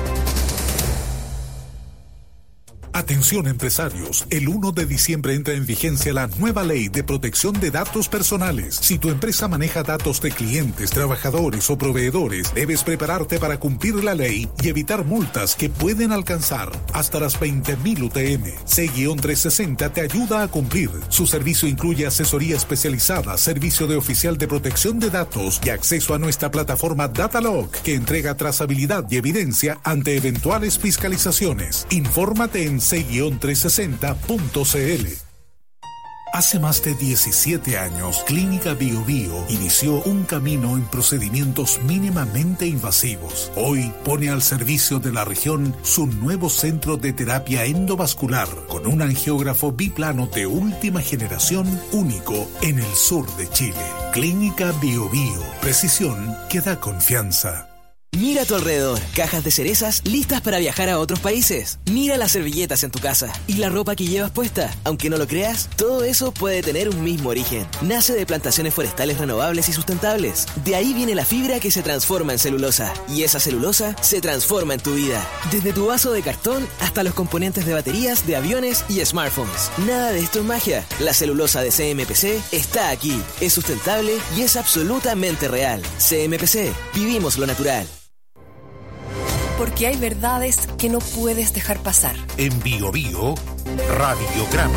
Atención empresarios, el 1 de diciembre entra en vigencia la nueva ley de protección de datos personales. Si tu empresa maneja datos de clientes, trabajadores o proveedores, debes prepararte para cumplir la ley y evitar multas que pueden alcanzar hasta las 20.000 UTM. C-360 te ayuda a cumplir. Su servicio incluye asesoría especializada, servicio de oficial de protección de datos y acceso a nuestra plataforma Datalog, que entrega trazabilidad y evidencia ante eventuales fiscalizaciones. Infórmate en c-360.cl. Hace más de 17 años, Clínica BioBio inició un camino en procedimientos mínimamente invasivos. Hoy pone al servicio de la región su nuevo centro de terapia endovascular con un angiógrafo biplano de última generación único en el sur de Chile. Clínica BioBio, precisión que da confianza. Mira a tu alrededor, cajas de cerezas listas para viajar a otros países. Mira las servilletas en tu casa y la ropa que llevas puesta. Aunque no lo creas, todo eso puede tener un mismo origen. Nace de plantaciones forestales renovables y sustentables. De ahí viene la fibra que se transforma en celulosa. Y esa celulosa se transforma en tu vida. Desde tu vaso de cartón hasta los componentes de baterías de aviones y smartphones. Nada de esto es magia. La celulosa de CMPC está aquí. Es sustentable y es absolutamente real. CMPC, vivimos lo natural. Porque hay verdades que no puedes dejar pasar. En BioBio, Radiograma.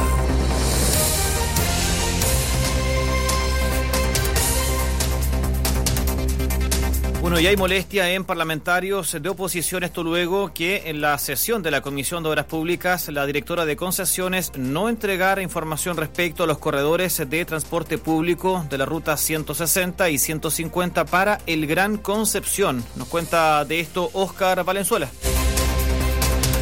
Bueno, y hay molestia en parlamentarios de oposición, esto luego que en la sesión de la Comisión de Obras Públicas la directora de Concesiones no entregara información respecto a los corredores de transporte público de la ruta 160 y 150 para el Gran Concepción. Nos cuenta de esto Óscar Valenzuela.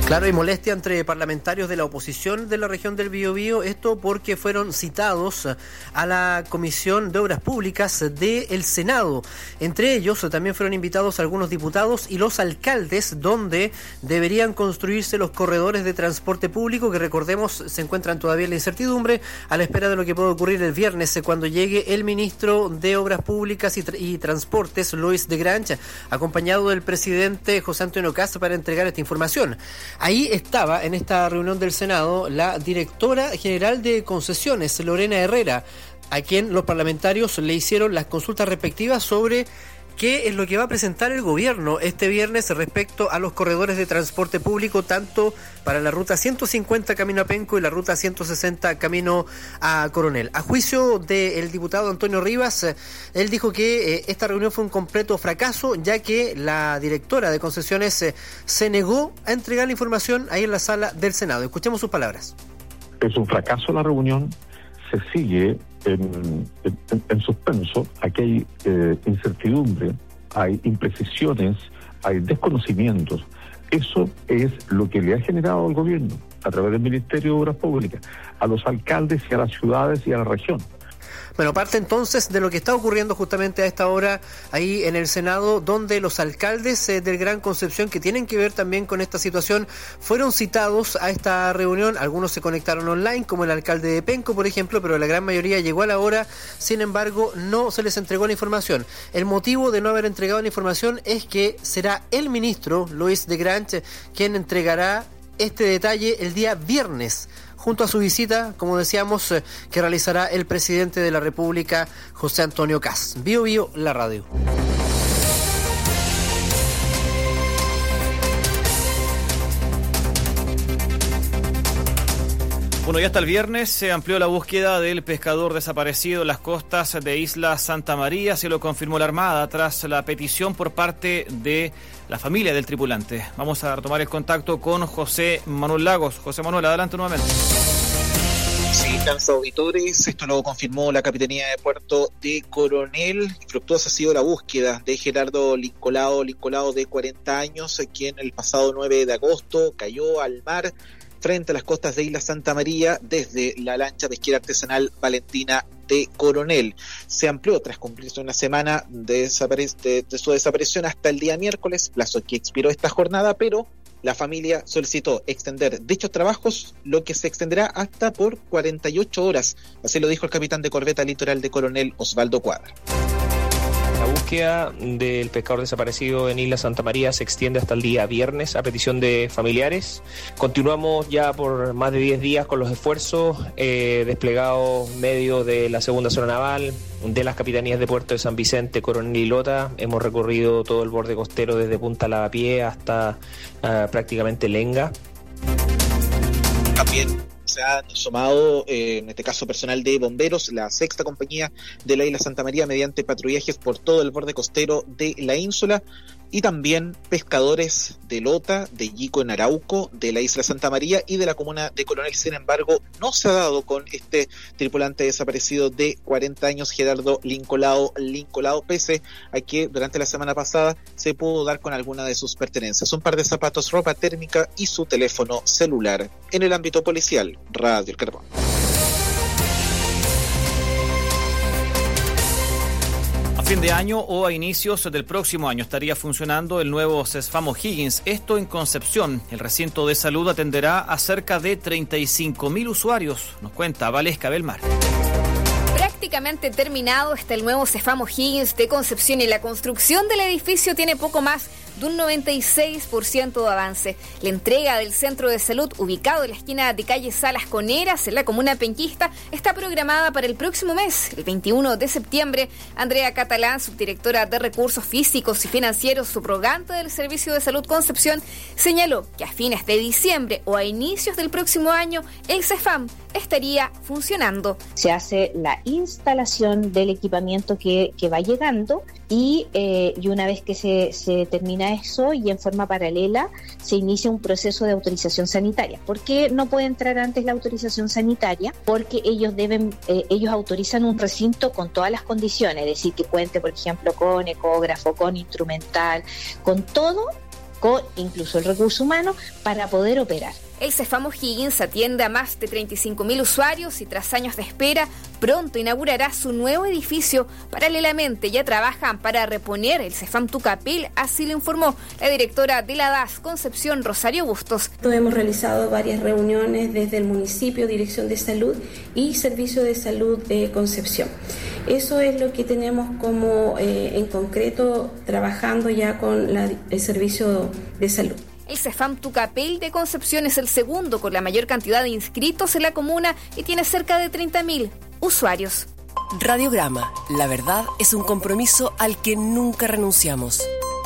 Claro, y molestia entre parlamentarios de la oposición de la región del Biobío, esto porque fueron citados a la Comisión de Obras Públicas del Senado. Entre ellos también fueron invitados algunos diputados y los alcaldes, donde deberían construirse los corredores de transporte público, que recordemos se encuentran todavía en la incertidumbre, a la espera de lo que puede ocurrir el viernes, cuando llegue el ministro de Obras Públicas y Transportes, Lois de Grange, acompañado del presidente José Antonio Caz, para entregar esta información. Ahí estaba, en esta reunión del Senado, la directora general de concesiones, Lorena Herrera, a quien los parlamentarios le hicieron las consultas respectivas sobre qué es lo que va a presentar el gobierno este viernes respecto a los corredores de transporte público, tanto para la ruta 150 camino a Penco y la ruta 160 camino a Coronel. A juicio del diputado Antonio Rivas, él dijo que esta reunión fue un completo fracaso, ya que la directora de concesiones se negó a entregar la información ahí en la sala del Senado. Escuchemos sus palabras. Es un fracaso la reunión, se sigue en suspenso, aquí hay incertidumbre, hay imprecisiones, hay desconocimientos. Eso es lo que le ha generado al gobierno, a través del Ministerio de Obras Públicas, a los alcaldes y a las ciudades y a la región. Bueno, parte entonces de lo que está ocurriendo justamente a esta hora ahí en el Senado, donde los alcaldes del Gran Concepción, que tienen que ver también con esta situación, fueron citados a esta reunión. Algunos se conectaron online, como el alcalde de Penco, por ejemplo, pero la gran mayoría llegó a la hora. Sin embargo, no se les entregó la información. El motivo de no haber entregado la información es que será el ministro, Lois de Grange, quien entregará este detalle el día viernes, junto a su visita, como decíamos, que realizará el presidente de la República, José Antonio Caz. Bio Bio, la radio. Bueno, ya hasta el viernes se amplió la búsqueda del pescador desaparecido en las costas de Isla Santa María. Se lo confirmó la Armada tras la petición por parte de la familia del tripulante. Vamos a retomar el contacto con José Manuel Lagos. José Manuel, adelante nuevamente. Sí, cansa auditores, esto lo confirmó la Capitanía de Puerto de Coronel. Infructuosa ha sido la búsqueda de Gerardo Lincolao de 40 años, quien el pasado 9 de agosto cayó al mar frente a las costas de Isla Santa María desde la lancha pesquera artesanal Valentina de Coronel. Se amplió tras cumplirse una semana de su desaparición hasta el día miércoles, plazo que expiró esta jornada, pero la familia solicitó extender dichos trabajos, lo que se extenderá hasta por 48 horas. Así lo dijo el capitán de corbeta litoral de Coronel, Osvaldo Cuadra. La búsqueda del pescador desaparecido en Isla Santa María se extiende hasta el día viernes a petición de familiares. Continuamos ya por más de 10 días con los esfuerzos desplegados medios de la segunda zona naval, de las capitanías de Puerto de San Vicente, Coronel y Lota. Hemos recorrido todo el borde costero desde Punta Lavapié hasta prácticamente Lenga. También se ha sumado, en este caso personal de bomberos, la sexta compañía de la Isla Santa María mediante patrullajes por todo el borde costero de la ínsula, y también pescadores de Lota, de Yico en Arauco, de la Isla Santa María y de la comuna de Coronel. Sin embargo, no se ha dado con este tripulante desaparecido de 40 años, Gerardo Lincolao, pese a que durante la semana pasada se pudo dar con alguna de sus pertenencias: un par de zapatos, ropa térmica y su teléfono celular. En el ámbito policial, Radio El Carbón. Fin de año o a inicios del próximo año estaría funcionando el nuevo CESFAM O'Higgins. Esto en Concepción. El recinto de salud atenderá a cerca de 35.000 usuarios, nos cuenta Valesca Belmar. Prácticamente terminado está el nuevo CESFAM O'Higgins de Concepción y la construcción del edificio tiene poco más de un 96% de avance. La entrega del centro de salud, ubicado en la esquina de calle Salas con Heras, en la comuna penquista, está programada para el próximo mes, el 21 de septiembre. Andrea Catalán, subdirectora de Recursos Físicos y Financieros subrogante del Servicio de Salud Concepción, señaló que a fines de diciembre o a inicios del próximo año, el CESFAM estaría funcionando. Se hace la instalación del equipamiento que va llegando y una vez que se termina eso y en forma paralela se inicia un proceso de autorización sanitaria. ¿Por qué no puede entrar antes la autorización sanitaria? Porque ellos autorizan un recinto con todas las condiciones, es decir, que cuente, por ejemplo, con ecógrafo, con instrumental, con todo con incluso el recurso humano para poder operar. El Cefam O'Higgins atiende a más de 35.000 usuarios y tras años de espera, pronto inaugurará su nuevo edificio. Paralelamente ya trabajan para reponer el Cefam Tucapel, así lo informó la directora de la DAS, Concepción Rosario Bustos. Hemos realizado varias reuniones desde el municipio, Dirección de Salud y Servicio de Salud de Concepción. Eso es lo que tenemos como en concreto trabajando ya con el Servicio de Salud. El Cefam Tucapel de Concepción es el segundo con la mayor cantidad de inscritos en la comuna y tiene cerca de 30.000 usuarios. Radiograma, la verdad es un compromiso al que nunca renunciamos.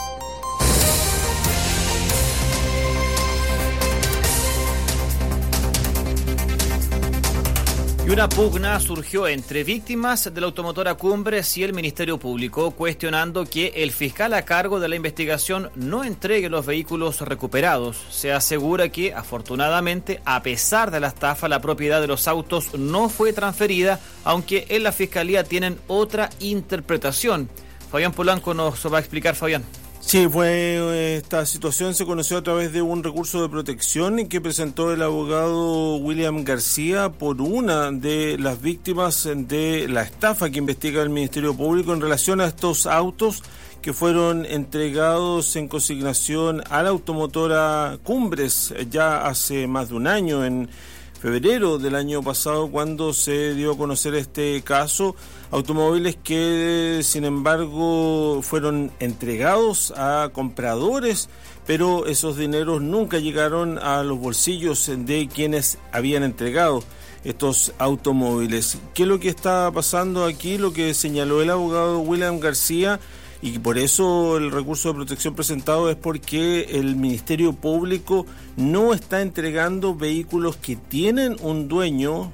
Y una pugna surgió entre víctimas de la automotora Cumbres y el Ministerio Público, cuestionando que el fiscal a cargo de la investigación no entregue los vehículos recuperados. Se asegura que, afortunadamente, a pesar de la estafa, la propiedad de los autos no fue transferida, aunque en la Fiscalía tienen otra interpretación. Fabián Polanco nos va a explicar, Fabián. Sí, esta situación se conoció a través de un recurso de protección que presentó el abogado William García por una de las víctimas de la estafa que investiga el Ministerio Público en relación a estos autos que fueron entregados en consignación a la automotora Cumbres ya hace más de un año, en febrero del año pasado, cuando se dio a conocer este caso. Automóviles que, sin embargo, fueron entregados a compradores, pero esos dineros nunca llegaron a los bolsillos de quienes habían entregado estos automóviles. ¿Qué es lo que está pasando aquí? Lo que señaló el abogado William García, y por eso el recurso de protección presentado es porque el Ministerio Público no está entregando vehículos que tienen un dueño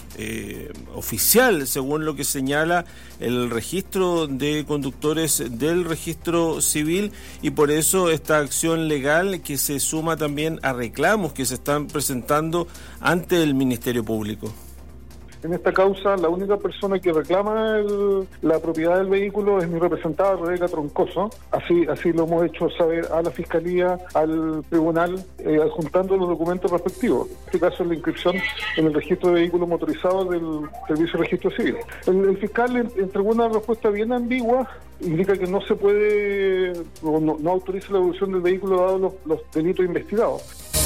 oficial, según lo que señala el registro de conductores del registro civil, y por eso esta acción legal que se suma también a reclamos que se están presentando ante el Ministerio Público. En esta causa, la única persona que reclama la propiedad del vehículo es mi representada, Rebeca Troncoso. Así lo hemos hecho saber a la Fiscalía, al Tribunal, adjuntando los documentos respectivos. En este caso es la inscripción en el registro de vehículos motorizados del Servicio de Registro Civil. El fiscal entregó una respuesta bien ambigua, indica que no se puede, no autoriza la devolución del vehículo dado los delitos investigados.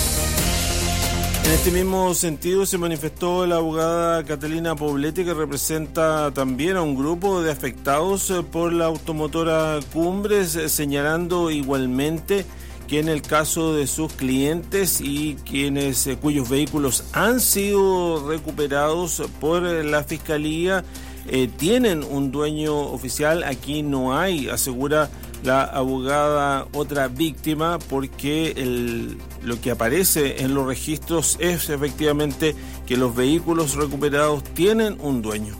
En este mismo sentido se manifestó la abogada Catalina Poblete, que representa también a un grupo de afectados por la automotora Cumbres, señalando igualmente que en el caso de sus clientes y cuyos vehículos han sido recuperados por la Fiscalía, tienen un dueño oficial. Aquí no hay, asegura la abogada, otra víctima, porque lo que aparece en los registros es efectivamente que los vehículos recuperados tienen un dueño.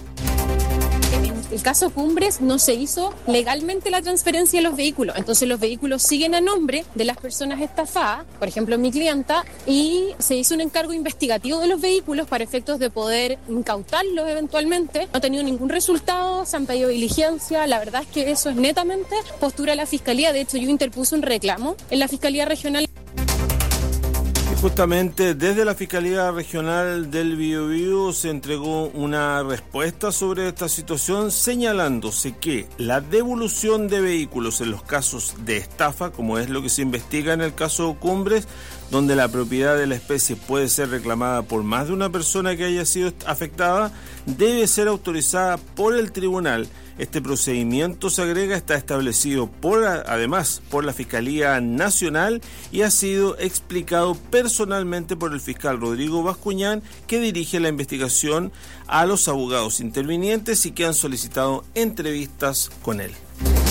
En el caso Cumbres no se hizo legalmente la transferencia de los vehículos, entonces los vehículos siguen a nombre de las personas estafadas, por ejemplo mi clienta, y se hizo un encargo investigativo de los vehículos para efectos de poder incautarlos eventualmente. No ha tenido ningún resultado, se han pedido diligencia, la verdad es que eso es netamente postura de la Fiscalía. De hecho yo interpuse un reclamo en la Fiscalía Regional. Justamente desde la Fiscalía Regional del Biobío se entregó una respuesta sobre esta situación, señalándose que la devolución de vehículos en los casos de estafa, como es lo que se investiga en el caso Cumbres, donde la propiedad de la especie puede ser reclamada por más de una persona que haya sido afectada, debe ser autorizada por el tribunal. Este procedimiento, se agrega, está establecido además por la Fiscalía Nacional y ha sido explicado personalmente por el fiscal Rodrigo Bascuñán, que dirige la investigación, a los abogados intervinientes y que han solicitado entrevistas con él.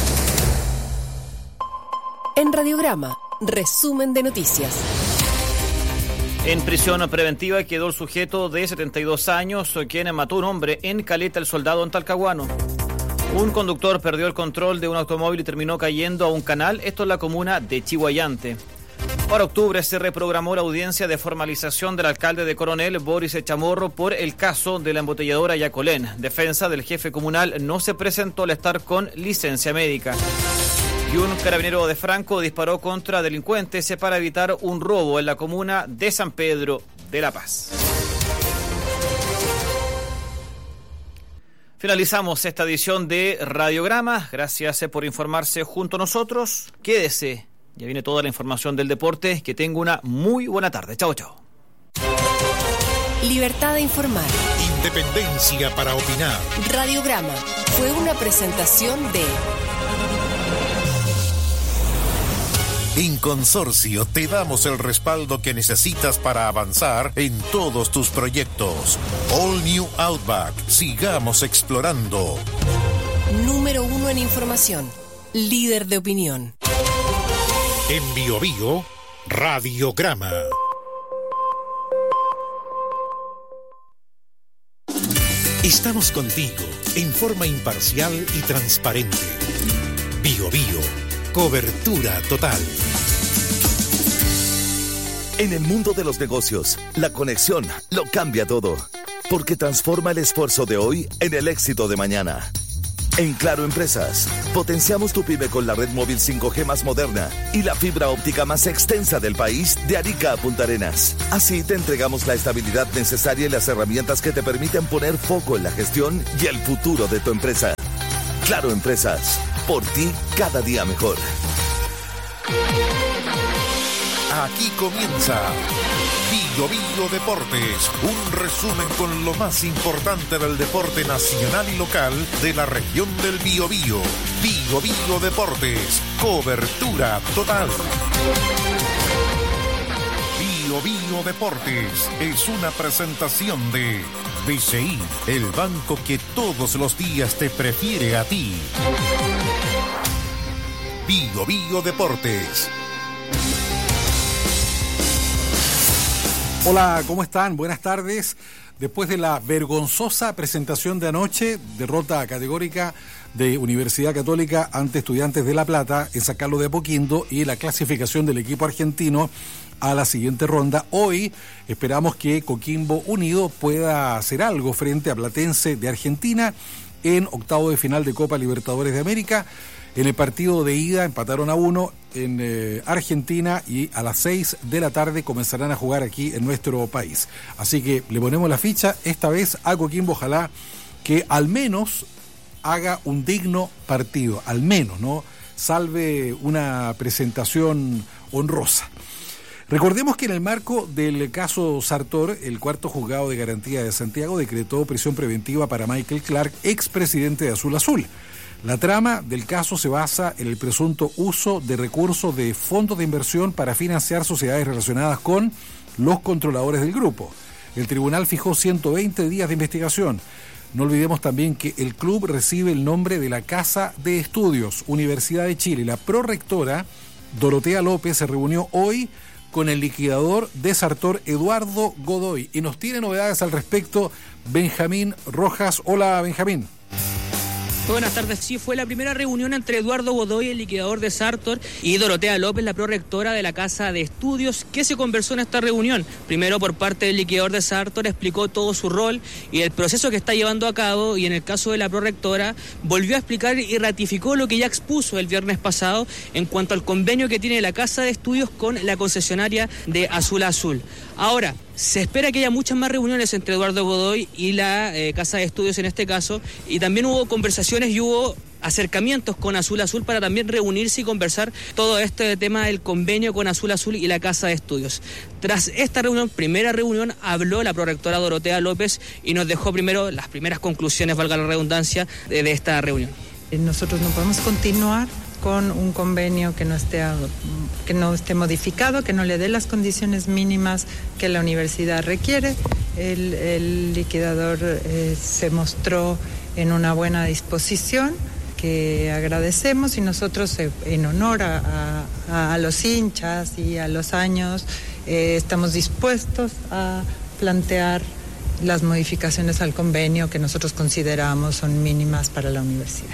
En Radiograma, resumen de noticias. En prisión preventiva quedó el sujeto de 72 años, quien mató a un hombre en Caleta el Soldado, en Talcahuano. Un conductor perdió el control de un automóvil y terminó cayendo a un canal, esto en la comuna de Chihuayante. Para octubre se reprogramó la audiencia de formalización del alcalde de Coronel, Boris Chamorro, por el caso de la embotelladora Yacolén. Defensa del jefe comunal no se presentó al estar con licencia médica. Y un carabinero de Franco disparó contra delincuentes para evitar un robo en la comuna de San Pedro de La Paz. Finalizamos esta edición de Radiograma. Gracias por informarse junto a nosotros. Quédese. Ya viene toda la información del deporte. Que tenga una muy buena tarde. Chao, chao. Libertad de informar. Independencia para opinar. Radiograma fue una presentación de... En Consorcio te damos el respaldo que necesitas para avanzar en todos tus proyectos. All New Outback. Sigamos explorando. Número 1 en información. Líder de opinión. En BioBio, Radiograma. Estamos contigo en forma imparcial y transparente. BioBio, cobertura total. En el mundo de los negocios, la conexión lo cambia todo, porque transforma el esfuerzo de hoy en el éxito de mañana. En Claro Empresas, potenciamos tu pyme con la red móvil 5G más moderna y la fibra óptica más extensa del país de Arica a Punta Arenas. Así te entregamos la estabilidad necesaria y las herramientas que te permiten poner foco en la gestión y el futuro de tu empresa. Claro Empresas, por ti cada día mejor. Aquí comienza BioBio Deportes, un resumen con lo más importante del deporte nacional y local de la región del Biobío. BioBio Deportes, cobertura total. BioBio Deportes es una presentación de BCI, el banco que todos los días te prefiere a ti. BioBio Deportes. Hola, ¿cómo están? Buenas tardes. Después de la vergonzosa presentación de anoche, derrota categórica de Universidad Católica ante Estudiantes de La Plata en San Carlos de Apoquindo y la clasificación del equipo argentino a la siguiente ronda, hoy esperamos que Coquimbo Unido pueda hacer algo frente a Platense de Argentina en octavo de final de Copa Libertadores de América. En el partido de ida empataron a 1 en Argentina y a las 6 de la tarde comenzarán a jugar aquí en nuestro país. Así que le ponemos la ficha esta vez a Coquimbo, ojalá que al menos haga un digno partido, al menos, ¿no? Salve una presentación honrosa. Recordemos que en el marco del caso Sartor, el cuarto juzgado de garantía de Santiago decretó prisión preventiva para Michael Clark, expresidente de Azul Azul. La trama del caso se basa en el presunto uso de recursos de fondos de inversión para financiar sociedades relacionadas con los controladores del grupo. El tribunal fijó 120 días de investigación. No olvidemos también que el club recibe el nombre de la Casa de Estudios, Universidad de Chile. La prorectora, Dorotea López, se reunió hoy con el liquidador de Sartor, Eduardo Godoy. Y nos tiene novedades al respecto Benjamín Rojas. Hola, Benjamín. Buenas tardes. Sí, fue la primera reunión entre Eduardo Godoy, el liquidador de Sartor, y Dorotea López, la prorectora de la Casa de Estudios. ¿Qué se conversó en esta reunión? Primero, por parte del liquidador de Sartor, explicó todo su rol y el proceso que está llevando a cabo, y en el caso de la prorectora, volvió a explicar y ratificó lo que ya expuso el viernes pasado en cuanto al convenio que tiene la Casa de Estudios con la concesionaria de Azul Azul. Ahora, se espera que haya muchas más reuniones entre Eduardo Godoy y la Casa de Estudios en este caso, y también hubo conversaciones y hubo acercamientos con Azul Azul para también reunirse y conversar todo este tema del convenio con Azul Azul y la Casa de Estudios. Tras esta reunión, primera reunión, habló la prorectora Dorotea López y nos dejó primero las primeras conclusiones, valga la redundancia, de esta reunión. Nosotros no podemos continuar con un convenio que no esté modificado, que no le dé las condiciones mínimas que la universidad requiere. El liquidador se mostró en una buena disposición, que agradecemos, y nosotros en honor a los hinchas y a los años estamos dispuestos a plantear las modificaciones al convenio que nosotros consideramos son mínimas para la universidad.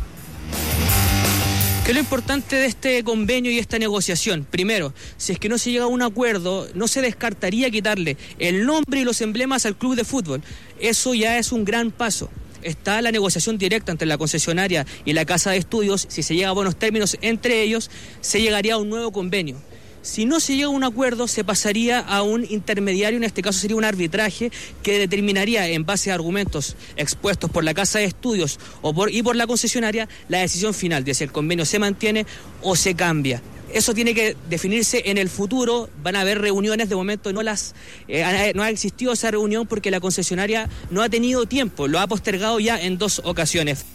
¿Qué es lo importante de este convenio y esta negociación? Primero, si es que no se llega a un acuerdo, no se descartaría quitarle el nombre y los emblemas al club de fútbol. Eso ya es un gran paso. está la negociación directa entre la concesionaria y la casa de estudios. Si se llega a buenos términos entre ellos, se llegaría a un nuevo convenio. Si no se llega a un acuerdo, se pasaría a un intermediario, en este caso sería un arbitraje que determinaría, en base a argumentos expuestos por la casa de estudios y por la concesionaria, la decisión final de si el convenio se mantiene o se cambia. Eso tiene que definirse en el futuro. Van a haber reuniones, de momento no ha existido esa reunión porque la concesionaria no ha tenido tiempo, lo ha postergado ya en 2 ocasiones.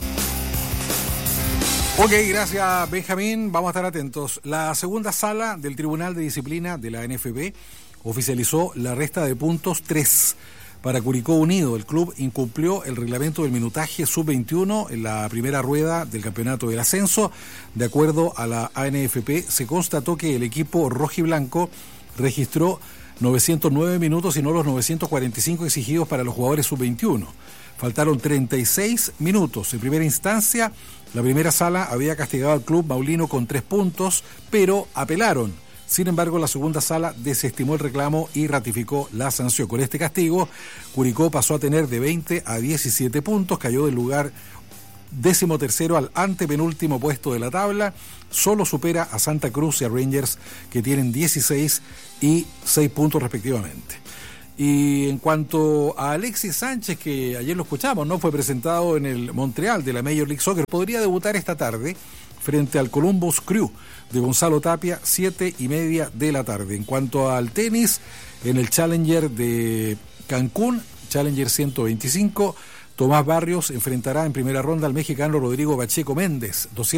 Ok, gracias Benjamín, vamos a estar atentos. La segunda sala del Tribunal de Disciplina de la NFP oficializó la resta de puntos 3 para Curicó Unido. El club incumplió el reglamento del minutaje sub-21 en la primera rueda del campeonato del ascenso. De acuerdo a la ANFP, se constató que el equipo rojiblanco registró 909 minutos y no los 945 exigidos para los jugadores sub-21. Faltaron 36 minutos. En primera instancia, la primera sala había castigado al club maulino con 3 puntos, pero apelaron. Sin embargo, la segunda sala desestimó el reclamo y ratificó la sanción. Con este castigo, Curicó pasó a tener de 20 a 17 puntos, cayó del lugar 13º al antepenúltimo puesto de la tabla, solo supera a Santa Cruz y a Rangers, que tienen 16 y 6 puntos respectivamente. Y en cuanto a Alexis Sánchez, que ayer lo escuchamos, ¿no? Fue presentado en el Montreal de la Major League Soccer, podría debutar esta tarde frente al Columbus Crew de Gonzalo Tapia, 7:30 de la tarde. En cuanto al tenis, en el Challenger de Cancún, Challenger 125, Tomás Barrios enfrentará en primera ronda al mexicano Rodrigo Pacheco Méndez, 200